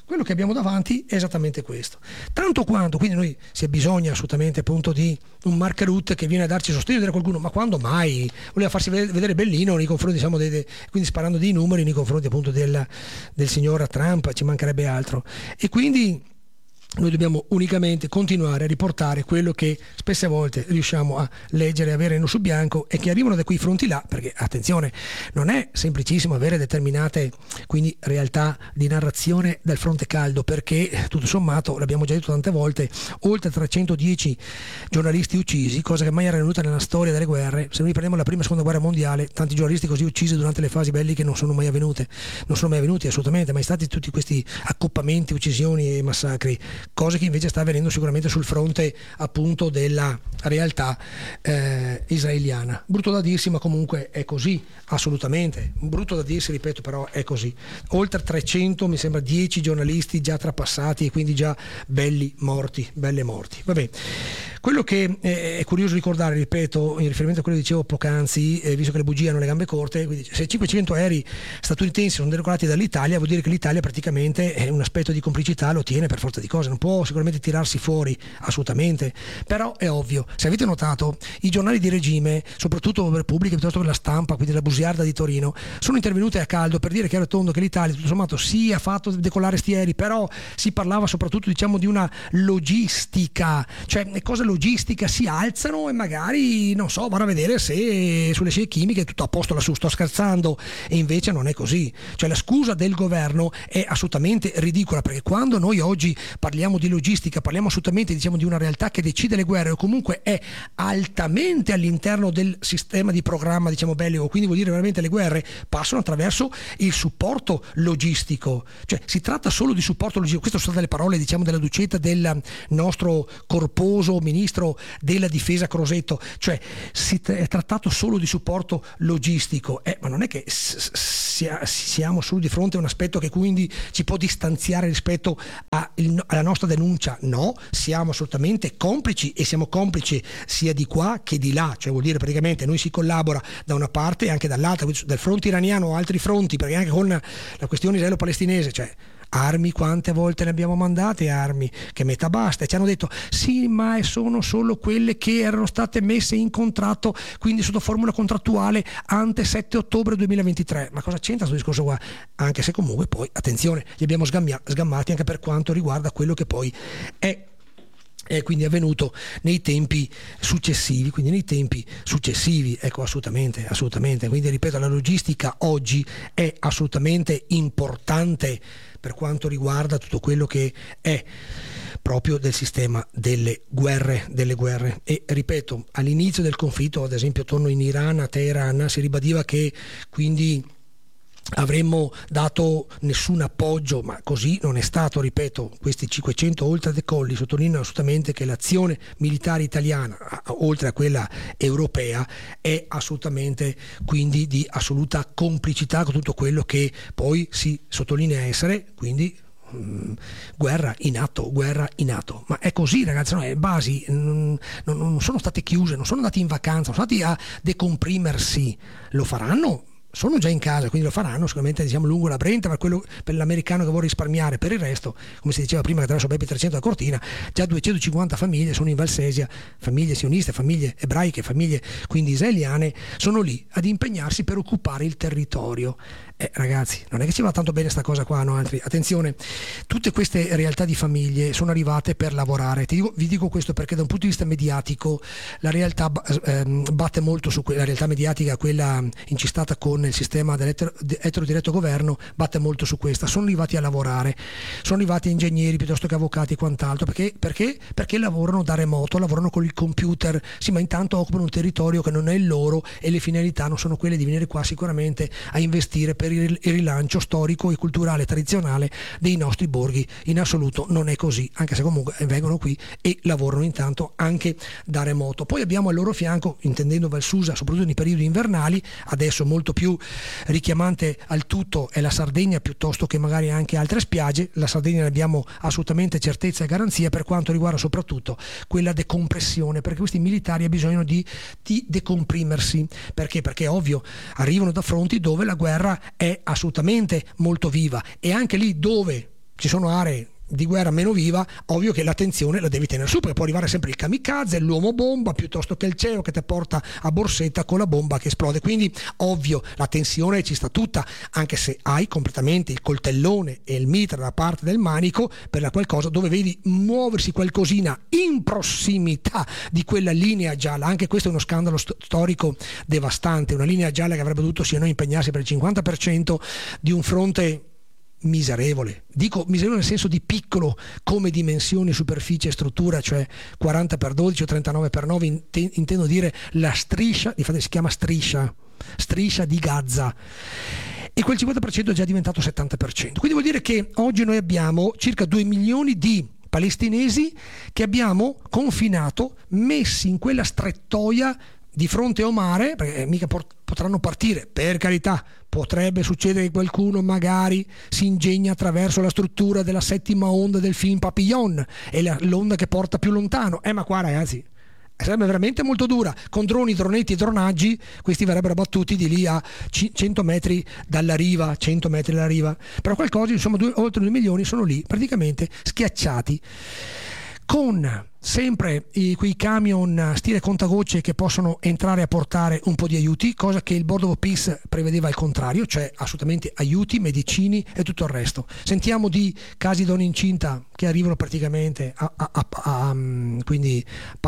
quello che abbiamo davanti è esattamente questo. Tanto quanto, quindi noi si ha bisogno assolutamente appunto di un Mark Rutte che viene a darci sostegno, dire a qualcuno, ma quando mai voleva farsi vedere bellino nei confronti, diciamo, dei, dei, quindi sparando dei numeri nei confronti appunto del, del signor Trump, ci mancherebbe altro. E quindi noi dobbiamo unicamente continuare a riportare quello che spesse volte riusciamo a leggere e avere nero su bianco, e che arrivano da quei fronti là, perché attenzione, non è semplicissimo avere determinate quindi realtà di narrazione dal fronte caldo, perché tutto sommato, l'abbiamo già detto tante volte, oltre trecentodieci giornalisti uccisi, cosa che mai era venuta nella storia delle guerre. Se noi prendiamo la prima e seconda guerra mondiale, tanti giornalisti così uccisi durante le fasi belliche non sono mai avvenute, non sono mai avvenuti assolutamente, mai stati tutti questi accoppamenti, uccisioni e massacri, cose che invece sta avvenendo sicuramente sul fronte appunto della realtà eh, israeliana. Brutto da dirsi, ma comunque è così, assolutamente. Brutto da dirsi, ripeto, però è così. Oltre trecento, mi sembra dieci giornalisti già trapassati e quindi già belli morti, belle morti. Vabbè. Quello che è curioso ricordare, ripeto, in riferimento a quello che dicevo poc'anzi, eh, visto che le bugie hanno le gambe corte, quindi se cinquecento aerei statunitensi sono decollati dall'Italia, vuol dire che l'Italia praticamente è un aspetto di complicità lo tiene per forza di cose, non può sicuramente tirarsi fuori assolutamente, però è ovvio, se avete notato, i giornali di regime, soprattutto Repubblica piuttosto che la Stampa, quindi la bugiarda di Torino, sono intervenute a caldo per dire chiaro e tondo che l'Italia tutto sommato sì ha fatto decollare sti aerei, però si parlava soprattutto, diciamo, di una logistica, cioè cose logistica, si alzano e magari, non so, vanno a vedere se sulle scie chimiche è tutto a posto lassù, sto scherzando, e invece non è così. Cioè la scusa del governo è assolutamente ridicola, perché quando noi oggi parliamo di logistica, parliamo assolutamente, diciamo, di una realtà che decide le guerre o comunque è altamente all'interno del sistema di programma, diciamo, bellico, quindi vuol dire veramente le guerre passano attraverso il supporto logistico, cioè si tratta solo di supporto logistico. Queste sono state le parole, diciamo, della ducetta del nostro corposo ministro ministro della difesa Crosetto, cioè si è trattato solo di supporto logistico, eh, ma non è che s- sia, siamo solo di fronte a un aspetto che quindi ci può distanziare rispetto a il, alla nostra denuncia. No, siamo assolutamente complici, e siamo complici sia di qua che di là, cioè vuol dire praticamente noi si collabora da una parte e anche dall'altra, dal fronte iraniano o altri fronti, perché anche con la questione israelo-palestinese, cioè armi, quante volte ne abbiamo mandate armi, che metà basta, e ci hanno detto sì, ma sono solo quelle che erano state messe in contratto, quindi sotto formula contrattuale ante sette ottobre duemilaventitré. Ma cosa c'entra questo discorso qua? Anche se comunque poi, attenzione, li abbiamo sgammia- sgammati anche per quanto riguarda quello che poi è è quindi avvenuto nei tempi successivi, quindi nei tempi successivi, ecco, assolutamente, assolutamente. Quindi ripeto, la logistica oggi è assolutamente importante per quanto riguarda tutto quello che è proprio del sistema delle guerre, delle guerre. E ripeto, all'inizio del conflitto, ad esempio torno in Iran, a Teheran, si ribadiva che quindi avremmo dato nessun appoggio, ma così non è stato. Ripeto, questi cinquecento oltre decolli sottolineano assolutamente che l'azione militare italiana, oltre a quella europea, è assolutamente quindi di assoluta complicità con tutto quello che poi si sottolinea essere quindi mh, guerra in atto, guerra in atto. Ma è così, ragazzi, no? Le basi non, non, non sono state chiuse, non sono andati in vacanza, non sono andati a decomprimersi, lo faranno. Sono già in casa, quindi lo faranno sicuramente, diciamo, lungo la Brenta, per quello, per l'americano che vuole risparmiare. Per il resto, come si diceva prima, che attraverso Bepi trecento a Cortina, già duecentocinquanta famiglie sono in Valsesia, famiglie sioniste, famiglie ebraiche, famiglie quindi israeliane, sono lì ad impegnarsi per occupare il territorio. Eh, ragazzi, non è che ci va tanto bene sta cosa qua, no? Altri, attenzione, tutte queste realtà di famiglie sono arrivate per lavorare. Ti dico, vi dico questo perché da un punto di vista mediatico la realtà ehm, batte molto su quella realtà mediatica, quella incistata con il sistema dell'eterodiretto governo, batte molto su questa. Sono arrivati a lavorare, sono arrivati ingegneri piuttosto che avvocati e quant'altro, perché, perché? Perché lavorano da remoto, lavorano con il computer, sì, ma intanto occupano un territorio che non è il loro, e le finalità non sono quelle di venire qua sicuramente a investire per il rilancio storico e culturale tradizionale dei nostri borghi. In assoluto non è così, anche se comunque vengono qui e lavorano intanto anche da remoto. Poi abbiamo al loro fianco, intendendo Valsusa, soprattutto nei periodi invernali, adesso molto più richiamante al tutto è la Sardegna piuttosto che magari anche altre spiagge. La Sardegna ne abbiamo assolutamente certezza e garanzia per quanto riguarda soprattutto quella decompressione, perché questi militari hanno bisogno di, di decomprimersi. Perché? Perché è ovvio, arrivano da fronti dove la guerra è assolutamente molto viva, e anche lì dove ci sono aree di guerra meno viva, ovvio che la tensione la devi tenere su, perché può arrivare sempre il kamikaze, l'uomo bomba, piuttosto che il C E O che ti porta a borsetta con la bomba che esplode. Quindi ovvio la tensione ci sta tutta, anche se hai completamente il coltellone e il mitra da parte del manico per la qualcosa dove vedi muoversi qualcosina in prossimità di quella linea gialla. Anche questo è uno scandalo st- storico devastante, una linea gialla che avrebbe dovuto sia noi impegnarsi per il cinquanta per cento di un fronte miserevole, dico miserevole nel senso di piccolo come dimensioni, superficie e struttura, cioè quaranta per dodici o trentanove per nove, int- intendo dire la striscia, infatti si chiama striscia striscia di Gaza, e quel cinquanta per cento è già diventato settanta per cento. Quindi vuol dire che oggi noi abbiamo circa due milioni di palestinesi che abbiamo confinato, messi in quella strettoia di fronte a mare, perché mica port- potranno partire, per carità, potrebbe succedere che qualcuno magari si ingegna attraverso la struttura della settima onda del film Papillon, e la, l'onda che porta più lontano, eh ma qua ragazzi sarebbe veramente molto dura, con droni, dronetti e dronaggi questi verrebbero battuti di lì a cento metri dalla riva, cento metri dalla riva, però qualcosa, insomma due, oltre due milioni sono lì praticamente schiacciati, con sempre i, quei camion stile contagocce che possono entrare a portare un po' di aiuti, cosa che il Board of Peace prevedeva al contrario, cioè assolutamente aiuti, medicini e tutto il resto. Sentiamo di casi di donne incinta che arrivano praticamente a, a, a, a quindi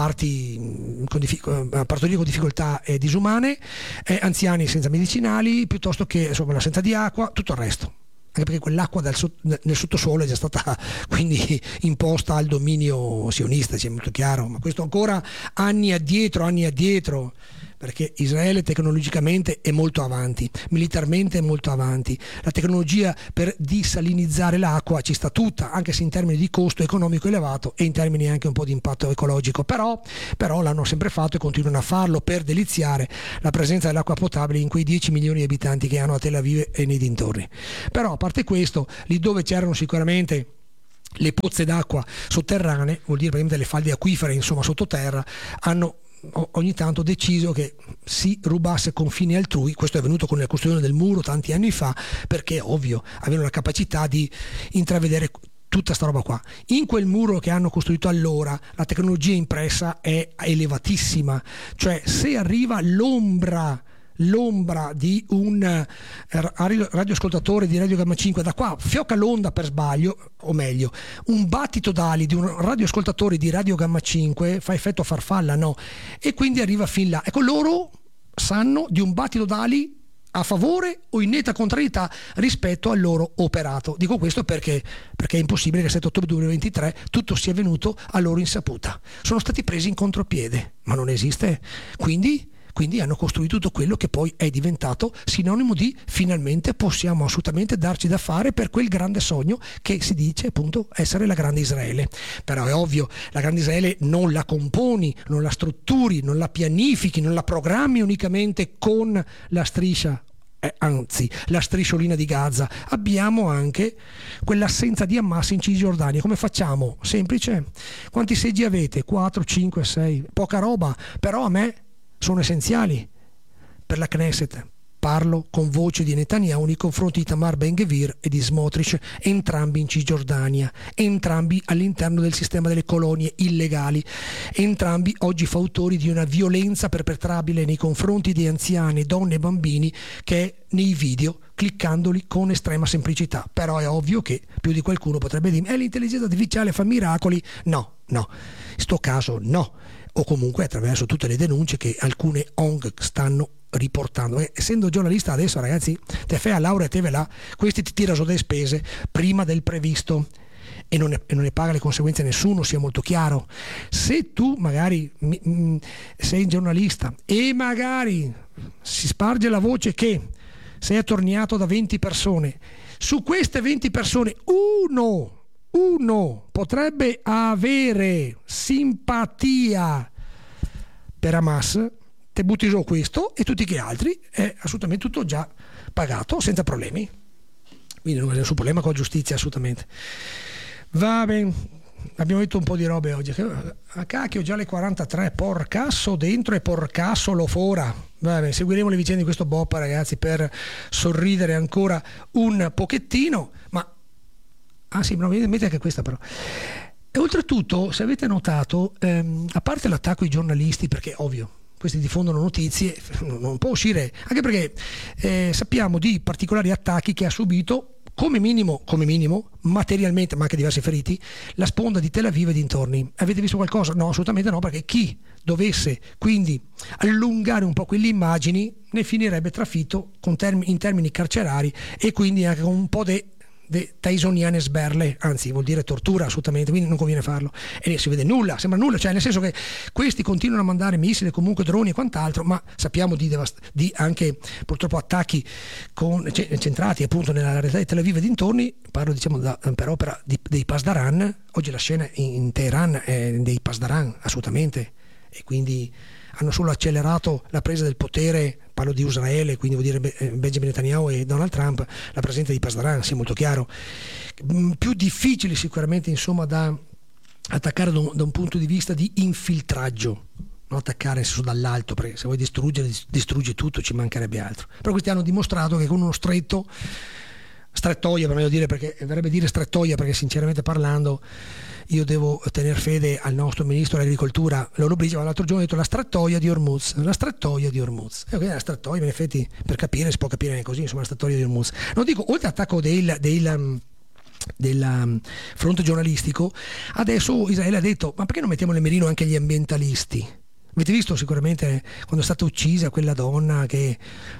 parti con diffic- partorire con difficoltà e disumane, eh, anziani senza medicinali, piuttosto che insomma l'assenza di acqua, tutto il resto. Anche perché quell'acqua dal sotto, nel sottosuolo è già stata quindi imposta al dominio sionista, ci è molto chiaro, ma questo ancora anni addietro, anni addietro, perché Israele tecnologicamente è molto avanti, militarmente è molto avanti, la tecnologia per disalinizzare l'acqua ci sta tutta, anche se in termini di costo economico elevato e in termini anche un po' di impatto ecologico, però, però l'hanno sempre fatto e continuano a farlo per deliziare la presenza dell'acqua potabile in quei dieci milioni di abitanti che hanno a Tel Aviv e nei dintorni. Però a parte questo, lì dove c'erano sicuramente le pozze d'acqua sotterranee, vuol dire praticamente le falde acquifere insomma sottoterra, hanno ogni tanto deciso che si rubasse confini altrui. Questo è avvenuto con la costruzione del muro tanti anni fa, perché ovvio avevano la capacità di intravedere tutta sta roba qua. In quel muro che hanno costruito allora la tecnologia impressa è elevatissima, cioè se arriva l'ombra l'ombra di un radioascoltatore di Radio Gamma cinque da qua, fiocca l'onda per sbaglio, o meglio un battito d'ali di un radioascoltatore di Radio Gamma cinque fa effetto farfalla, no? E quindi arriva fin là. Ecco, loro sanno di un battito d'ali a favore o in netta contrarietà rispetto al loro operato. Dico questo perché perché è impossibile che il sette ottobre duemilaventitré tutto sia avvenuto a loro insaputa. Sono stati presi in contropiede, ma non esiste. Quindi Quindi hanno costruito tutto quello che poi è diventato sinonimo di finalmente possiamo assolutamente darci da fare per quel grande sogno che si dice appunto essere la grande Israele. Però è ovvio, la grande Israele non la componi, non la strutturi, non la pianifichi, non la programmi unicamente con la striscia, eh, anzi la strisciolina di Gaza. Abbiamo anche quell'assenza di Hamas in Cisgiordania. Come facciamo? Semplice. Quanti seggi avete? quattro, cinque, sei? Poca roba, però a me sono essenziali per la Knesset. Parlo con voce di Netanyahu nei confronti di Tamar Ben-Gvir e di Smotrich, entrambi in Cisgiordania, entrambi all'interno del sistema delle colonie illegali, entrambi oggi fautori di una violenza perpetrabile nei confronti di anziani, donne e bambini che è nei video, cliccandoli con estrema semplicità. Però è ovvio che più di qualcuno potrebbe dire: eh, l'intelligenza artificiale fa miracoli. No, no, in sto caso no. O comunque attraverso tutte le denunce che alcune O N G stanno riportando. E essendo giornalista adesso, ragazzi, te fai a laurea e te ve là, questi ti tirano su delle spese prima del previsto e non, ne, e non ne paga le conseguenze nessuno, sia molto chiaro. Se tu magari mh, sei giornalista e magari si sparge la voce che sei attorniato da venti persone, su queste venti persone uno uno potrebbe avere simpatia per Hamas, te butti giù questo e tutti gli altri, è assolutamente tutto già pagato senza problemi. Quindi non c'è nessun problema con la giustizia, assolutamente. Va bene, abbiamo detto un po' di robe oggi. A cacchio, già le quarantatré, porcasso dentro e porcasso lo fora. Va bene, seguiremo le vicende di questo Boppa, ragazzi, per sorridere ancora un pochettino, ma Ah sì, ma mi viene in mente anche questa però. E oltretutto, se avete notato, ehm, a parte l'attacco ai giornalisti, perché ovvio, questi diffondono notizie, non può uscire, anche perché eh, sappiamo di particolari attacchi che ha subito, come minimo, come minimo, materialmente, ma anche diversi feriti, la sponda di Tel Aviv e dintorni. Avete visto qualcosa? No, assolutamente no, perché chi dovesse quindi allungare un po' quelle immagini ne finirebbe trafitto con term- in termini carcerari e quindi anche con un po' di de Tysoniane sberle, anzi vuol dire tortura assolutamente, quindi non conviene farlo e non si vede nulla, sembra nulla, cioè nel senso che questi continuano a mandare missili, comunque droni e quant'altro, ma sappiamo di, devast- di anche purtroppo attacchi con, c- centrati appunto nella realtà di Tel Aviv e dintorni, parlo diciamo da, per opera di, dei Pasdaran. Oggi la scena in Teheran è dei Pasdaran assolutamente, e quindi hanno solo accelerato la presa del potere, parlo di Israele, quindi vuol dire Benjamin Netanyahu e Donald Trump, la presenza di Pasdaran, sia molto chiaro. Più difficili sicuramente insomma da attaccare da un, da un punto di vista di infiltraggio, non attaccare nel senso dall'alto, perché se vuoi distruggere distruggi tutto, ci mancherebbe altro. Però questi hanno dimostrato che con uno stretto strettoia, per meglio dire, perché verrebbe dire strettoia, perché sinceramente parlando io devo tenere fede al nostro ministro dell'agricoltura Lollobrigida, ma l'altro giorno ho detto la strettoia di Hormuz, la strettoia di Hormuz, e ok, la strettoia in effetti per capire si può capire anche così, insomma la strettoia di Hormuz. Non dico, oltre all'attacco del, del del fronte giornalistico, adesso Israele ha detto ma perché non mettiamo nel mirino anche gli ambientalisti? Avete visto sicuramente quando è stata uccisa quella donna che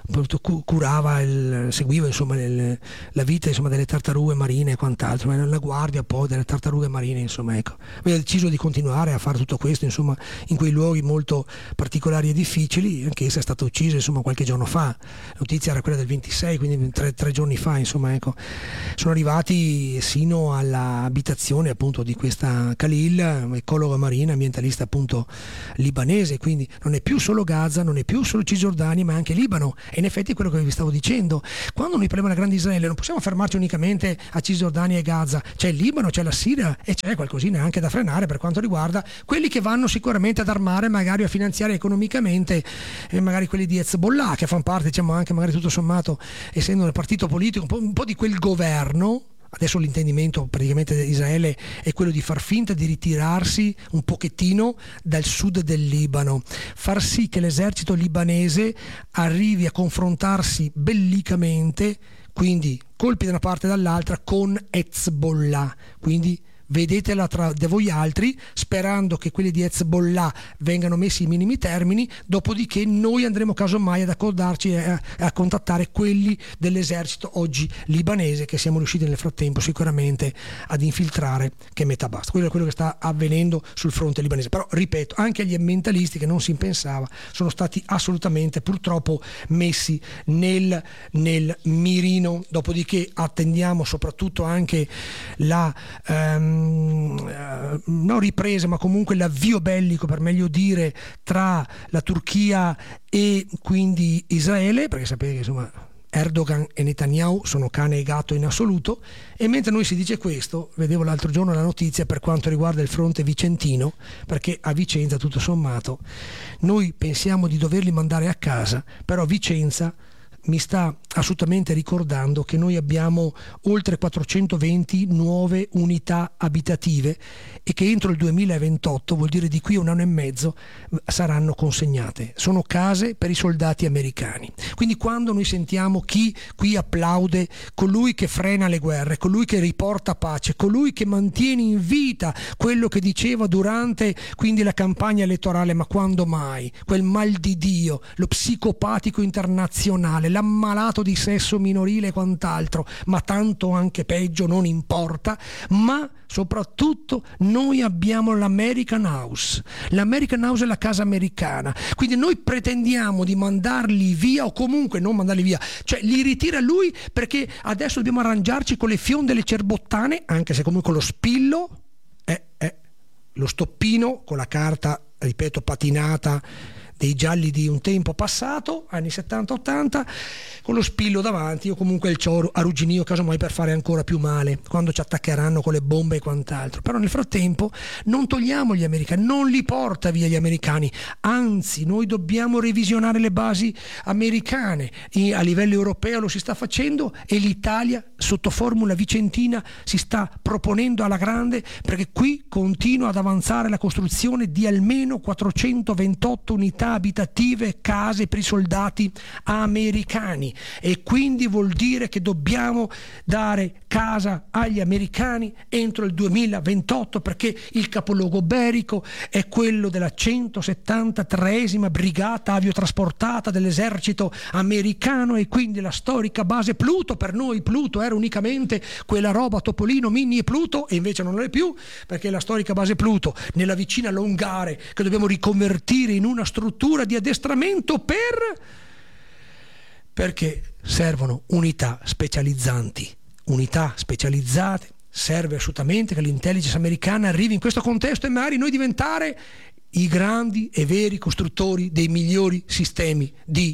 curava, il, seguiva insomma il, la vita insomma delle tartarughe marine e quant'altro, la guardia poi delle tartarughe marine, insomma ecco. Aveva deciso di continuare a fare tutto questo insomma in quei luoghi molto particolari e difficili, anche essa è stata uccisa insomma qualche giorno fa, la notizia era quella del ventisei, quindi tre, tre giorni fa insomma ecco. Sono arrivati sino all'abitazione appunto di questa Khalil, ecologa marina, ambientalista appunto libanese. Quindi non è più solo Gaza, non è più solo Cisgiordania, ma anche Libano. E in effetti è quello che vi stavo dicendo, quando noi parliamo della grande Israele non possiamo fermarci unicamente a Cisgiordania e Gaza, c'è il Libano, c'è la Siria e c'è qualcosina anche da frenare per quanto riguarda quelli che vanno sicuramente ad armare, magari a finanziare economicamente eh, magari quelli di Hezbollah, che fanno parte diciamo anche magari tutto sommato, essendo nel partito politico un po', un po' di quel governo. Adesso l'intendimento praticamente di Israele è quello di far finta di ritirarsi un pochettino dal sud del Libano, far sì che l'esercito libanese arrivi a confrontarsi bellicamente, quindi colpi da una parte e dall'altra, con Hezbollah, quindi vedetela tra di voi altri, sperando che quelli di Hezbollah vengano messi in minimi termini, dopodiché noi andremo casomai ad accordarci e a, a contattare quelli dell'esercito oggi libanese, che siamo riusciti nel frattempo sicuramente ad infiltrare, che metà basta. Quello è quello che sta avvenendo sul fronte libanese. Però ripeto, anche gli ambientalisti, che non si pensava, sono stati assolutamente purtroppo messi nel, nel mirino. Dopodiché attendiamo soprattutto anche la ehm, non ripresa ma comunque l'avvio bellico, per meglio dire, tra la Turchia e quindi Israele, perché sapete che insomma Erdogan e Netanyahu sono cane e gatto in assoluto. E mentre noi si dice questo, vedevo l'altro giorno la notizia per quanto riguarda il fronte vicentino, perché a Vicenza tutto sommato noi pensiamo di doverli mandare a casa, però Vicenza mi sta assolutamente ricordando che noi abbiamo oltre quattrocentoventi nuove unità abitative e che entro il duemilaventotto, vuol dire di qui a un anno e mezzo, saranno consegnate. Sono case per i soldati americani. Quindi quando noi sentiamo chi qui applaude colui che frena le guerre, colui che riporta pace, colui che mantiene in vita quello che diceva durante quindi la campagna elettorale, ma quando mai, quel mal di Dio, lo psicopatico internazionale, l'ammalato di sesso minorile e quant'altro, ma tanto anche peggio, non importa, ma soprattutto noi abbiamo l'American House. L'American House è la casa americana, quindi noi pretendiamo di mandarli via, o comunque non mandarli via, cioè li ritira lui, perché adesso dobbiamo arrangiarci con le fionde e le cerbottane, anche se comunque lo spillo è, è lo stoppino con la carta, ripeto, patinata dei gialli di un tempo passato, anni settanta ottanta, con lo spillo davanti o comunque il ciò arrugginio casomai per fare ancora più male quando ci attaccheranno con le bombe e quant'altro. Però nel frattempo non togliamo gli americani, non li porta via gli americani, anzi noi dobbiamo revisionare le basi americane. E a livello europeo lo si sta facendo e l'Italia sotto formula vicentina si sta proponendo alla grande, perché qui continua ad avanzare la costruzione di almeno quattrocentoventotto unità abitative, case per i soldati americani, e quindi vuol dire che dobbiamo dare casa agli americani entro il duemilaventotto, perché il capoluogo belico è quello della centosettantatreesima brigata aviotrasportata dell'esercito americano, e quindi la storica base Pluto. Per noi Pluto era unicamente quella roba Topolino, Minnie e Pluto, e invece non lo è più, perché la storica base Pluto nella vicina Longare, che dobbiamo riconvertire in una struttura di addestramento per perché servono unità specializzanti unità specializzate. Serve assolutamente che l'intelligence americana arrivi in questo contesto e magari noi diventare i grandi e veri costruttori dei migliori sistemi di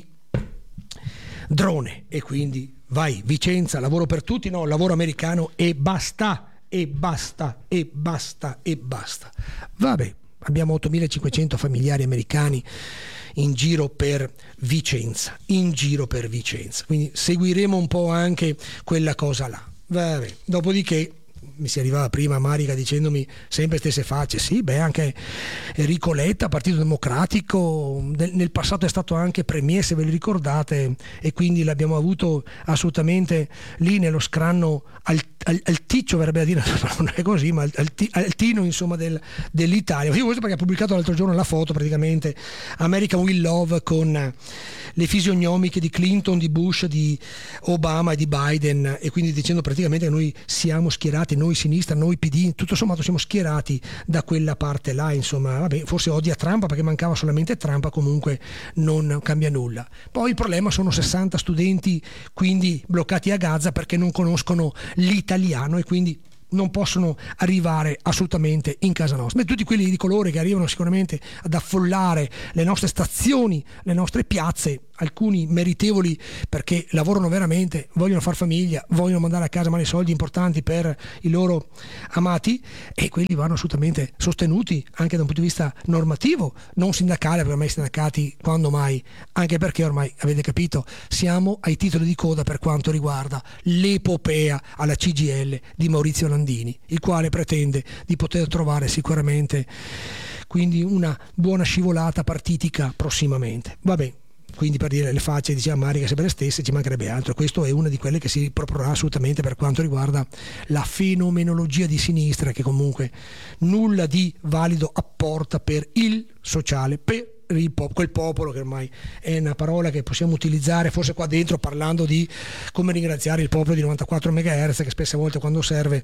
drone. E quindi vai Vicenza, lavoro per tutti, no, lavoro americano e basta e basta e basta e basta. Vabbè, abbiamo ottomilacinquecento familiari americani in giro per Vicenza, in giro per Vicenza. Quindi seguiremo un po' anche quella cosa là. Vabbè, dopodiché mi si arrivava prima Marica dicendomi sempre stesse facce. Sì, beh, anche Enrico Letta, Partito Democratico, nel passato è stato anche premier, se ve lo ricordate, e quindi l'abbiamo avuto assolutamente lì nello scranno al, al, alticcio, verrebbe a dire, non è così, ma alti, altino insomma del, dell'Italia. Io questo perché ha pubblicato l'altro giorno la foto, praticamente American Will Love, con le fisionomiche di Clinton, di Bush, di Obama e di Biden, e quindi dicendo praticamente che noi siamo schierati, noi sinistra, noi P D, tutto sommato siamo schierati da quella parte là, insomma. Vabbè, forse odia Trump perché mancava solamente Trump, comunque non cambia nulla. Poi il problema sono sessanta studenti quindi bloccati a Gaza perché non conoscono l'italiano e quindi non possono arrivare assolutamente in casa nostra. Beh, tutti quelli di colore che arrivano sicuramente ad affollare le nostre stazioni, le nostre piazze, alcuni meritevoli perché lavorano veramente, vogliono far famiglia, vogliono mandare a casa male soldi importanti per i loro amati, e quelli vanno assolutamente sostenuti anche da un punto di vista normativo, non sindacale, perché ormai sindacati quando mai, anche perché ormai avete capito siamo ai titoli di coda per quanto riguarda l'epopea alla C G I L di Maurizio Landini, il quale pretende di poter trovare sicuramente quindi una buona scivolata partitica prossimamente. Vabbè, quindi per dire le facce diceva Marica sempre le stesse, ci mancherebbe altro. Questo è una di quelle che si proporrà assolutamente per quanto riguarda la fenomenologia di sinistra, che comunque nulla di valido apporta per il sociale, per il pop- quel popolo, che ormai è una parola che possiamo utilizzare forse qua dentro parlando di come ringraziare il popolo di novantaquattro megahertz, che spesse volte quando serve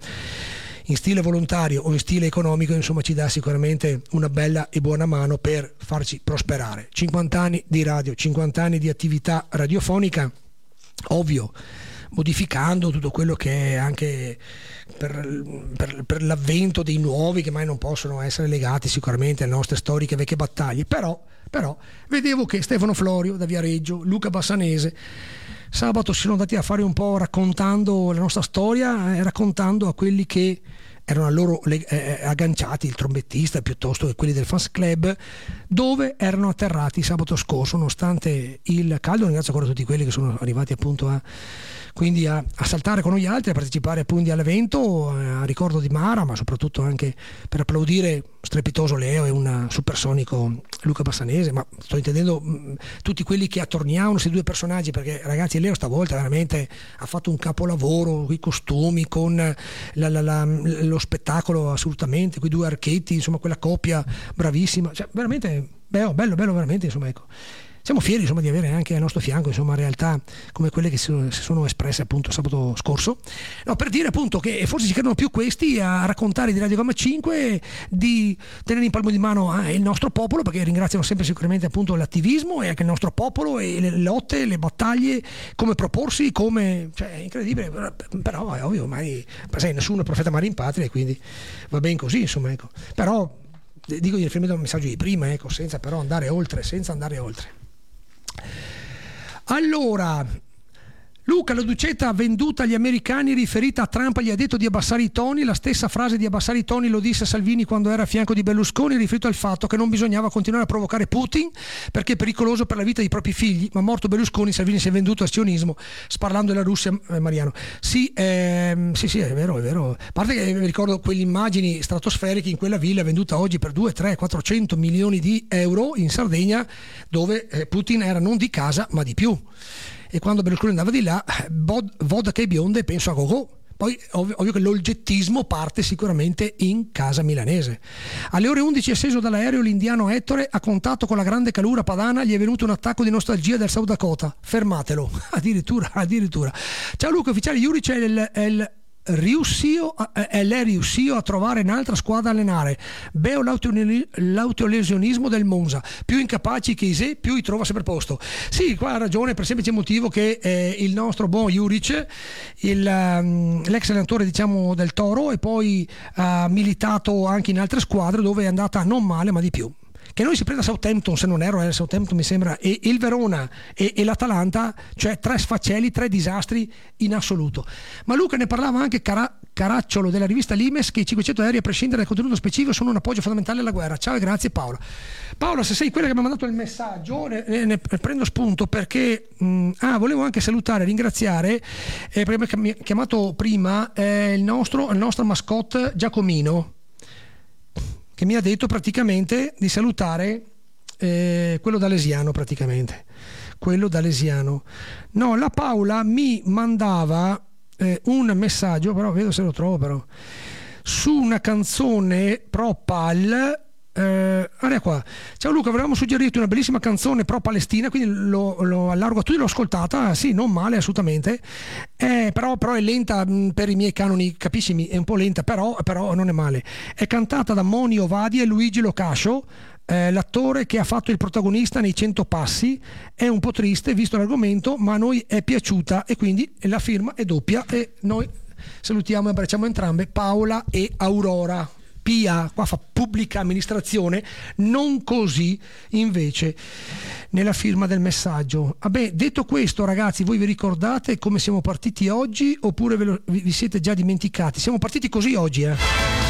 in stile volontario o in stile economico, insomma, ci dà sicuramente una bella e buona mano per farci prosperare. cinquanta anni di radio, cinquanta anni di attività radiofonica, ovvio, modificando tutto quello che è anche per, per, per l'avvento dei nuovi che mai non possono essere legati sicuramente alle nostre storiche vecchie battaglie, però, però vedevo che Stefano Florio da Viareggio, Luca Bassanese sabato si sono andati a fare un po' raccontando la nostra storia, eh, raccontando a quelli che erano a loro eh, agganciati, il trombettista piuttosto che quelli del fans club, dove erano atterrati sabato scorso nonostante il caldo. Ringrazio ancora tutti quelli che sono arrivati appunto a quindi a, a saltare con noi altri, a partecipare appunto all'evento, a ricordo di Mara, ma soprattutto anche per applaudire strepitoso Leo e un supersonico Luca Bassanese, ma sto intendendo mh, tutti quelli che attorniavano questi due personaggi, perché ragazzi Leo stavolta veramente ha fatto un capolavoro, i costumi con la, la, la, lo spettacolo, assolutamente, quei due archetti, insomma quella coppia bravissima, cioè veramente bello, bello, bello veramente, insomma, ecco. Siamo fieri insomma di avere anche al nostro fianco insomma realtà come quelle che si sono, si sono espresse appunto sabato scorso, no, per dire appunto che forse ci credono più questi a raccontare di Radio Gamma cinque, di tenere in palmo di mano eh, il nostro popolo, perché ringraziano sempre sicuramente appunto l'attivismo e anche il nostro popolo e le lotte, le battaglie, come proporsi, come, cioè è incredibile, però è ovvio, mai sai, nessuno è profeta mai in patria e quindi va ben così insomma, ecco. Però dico in riferimento al messaggio di prima, ecco, senza però andare oltre, senza andare oltre. Allora, Luca, la Ducetta venduta agli americani, riferita a Trump, gli ha detto di abbassare i toni. La stessa frase di abbassare i toni lo disse Salvini quando era a fianco di Berlusconi, riferito al fatto che non bisognava continuare a provocare Putin perché è pericoloso per la vita dei propri figli. Ma morto Berlusconi, Salvini si è venduto al sionismo, sparlando della Russia. eh, Mariano sì, ehm, sì sì è vero, è vero. A parte che mi ricordo quelle immagini stratosferiche in quella villa venduta oggi per due, tre, quattrocento milioni di euro in Sardegna, dove eh, Putin era non di casa ma di più. E quando Berlusconi andava di là, bod, vodka e bionde, penso a Gogò. Poi ovvio, ovvio che l'oggettismo parte sicuramente in casa milanese. Alle ore undici è sceso dall'aereo l'indiano Ettore, a contatto con la grande calura padana gli è venuto un attacco di nostalgia del South Dakota. Fermatelo, addirittura, addirittura. Ciao Luca, ufficiale Juric è il, è il riuscito e lei riuscito a trovare un'altra squadra a allenare. Beo l'autolesionismo del Monza, più incapaci che Isè, più i trova sempre posto. Sì, qua ha ragione, per il semplice motivo che eh, il nostro buon Juric, il, um, l'ex allenatore diciamo del Toro, e poi ha militato anche in altre squadre dove è andata non male ma di più. Che noi si prenda Southampton, se non erro, eh, Southampton mi sembra, e il Verona e, e l'Atalanta, cioè tre sfaccelli, tre disastri in assoluto. Ma Luca ne parlava anche Cara- Caracciolo della rivista Limes, che i cinquecento aerei, a prescindere dal contenuto specifico, sono un appoggio fondamentale alla guerra. Ciao e grazie Paola. Paola, se sei quella che mi ha mandato il messaggio, ne, ne, ne prendo spunto perché mh, ah, volevo anche salutare e ringraziare, eh, perché mi ha chiamato prima eh, il, nostro, il nostro mascotte Giacomino, che mi ha detto praticamente di salutare eh, quello d'Alesiano, praticamente quello d'Alesiano. No, la Paola mi mandava eh, un messaggio, però vedo se lo trovo, però su una canzone pro pal. Eh, guarda qua. Ciao Luca, volevamo suggerirti una bellissima canzone pro Palestina, quindi lo, lo allargo a tutti. L'ho ascoltata, sì, non male assolutamente, eh, però, però è lenta mh, per i miei canoni, capisci? È un po' lenta, però, però non è male. È cantata da Moni Ovadi e Luigi Locascio, eh, l'attore che ha fatto il protagonista nei Cento Passi. È un po' triste visto l'argomento, ma a noi è piaciuta e quindi la firma è doppia e noi salutiamo e abbracciamo entrambe, Paola e Aurora. P A, qua fa pubblica amministrazione, non così invece nella firma del messaggio. Vabbè, detto questo ragazzi, voi vi ricordate come siamo partiti oggi oppure ve lo, vi siete già dimenticati? Siamo partiti così oggi, eh?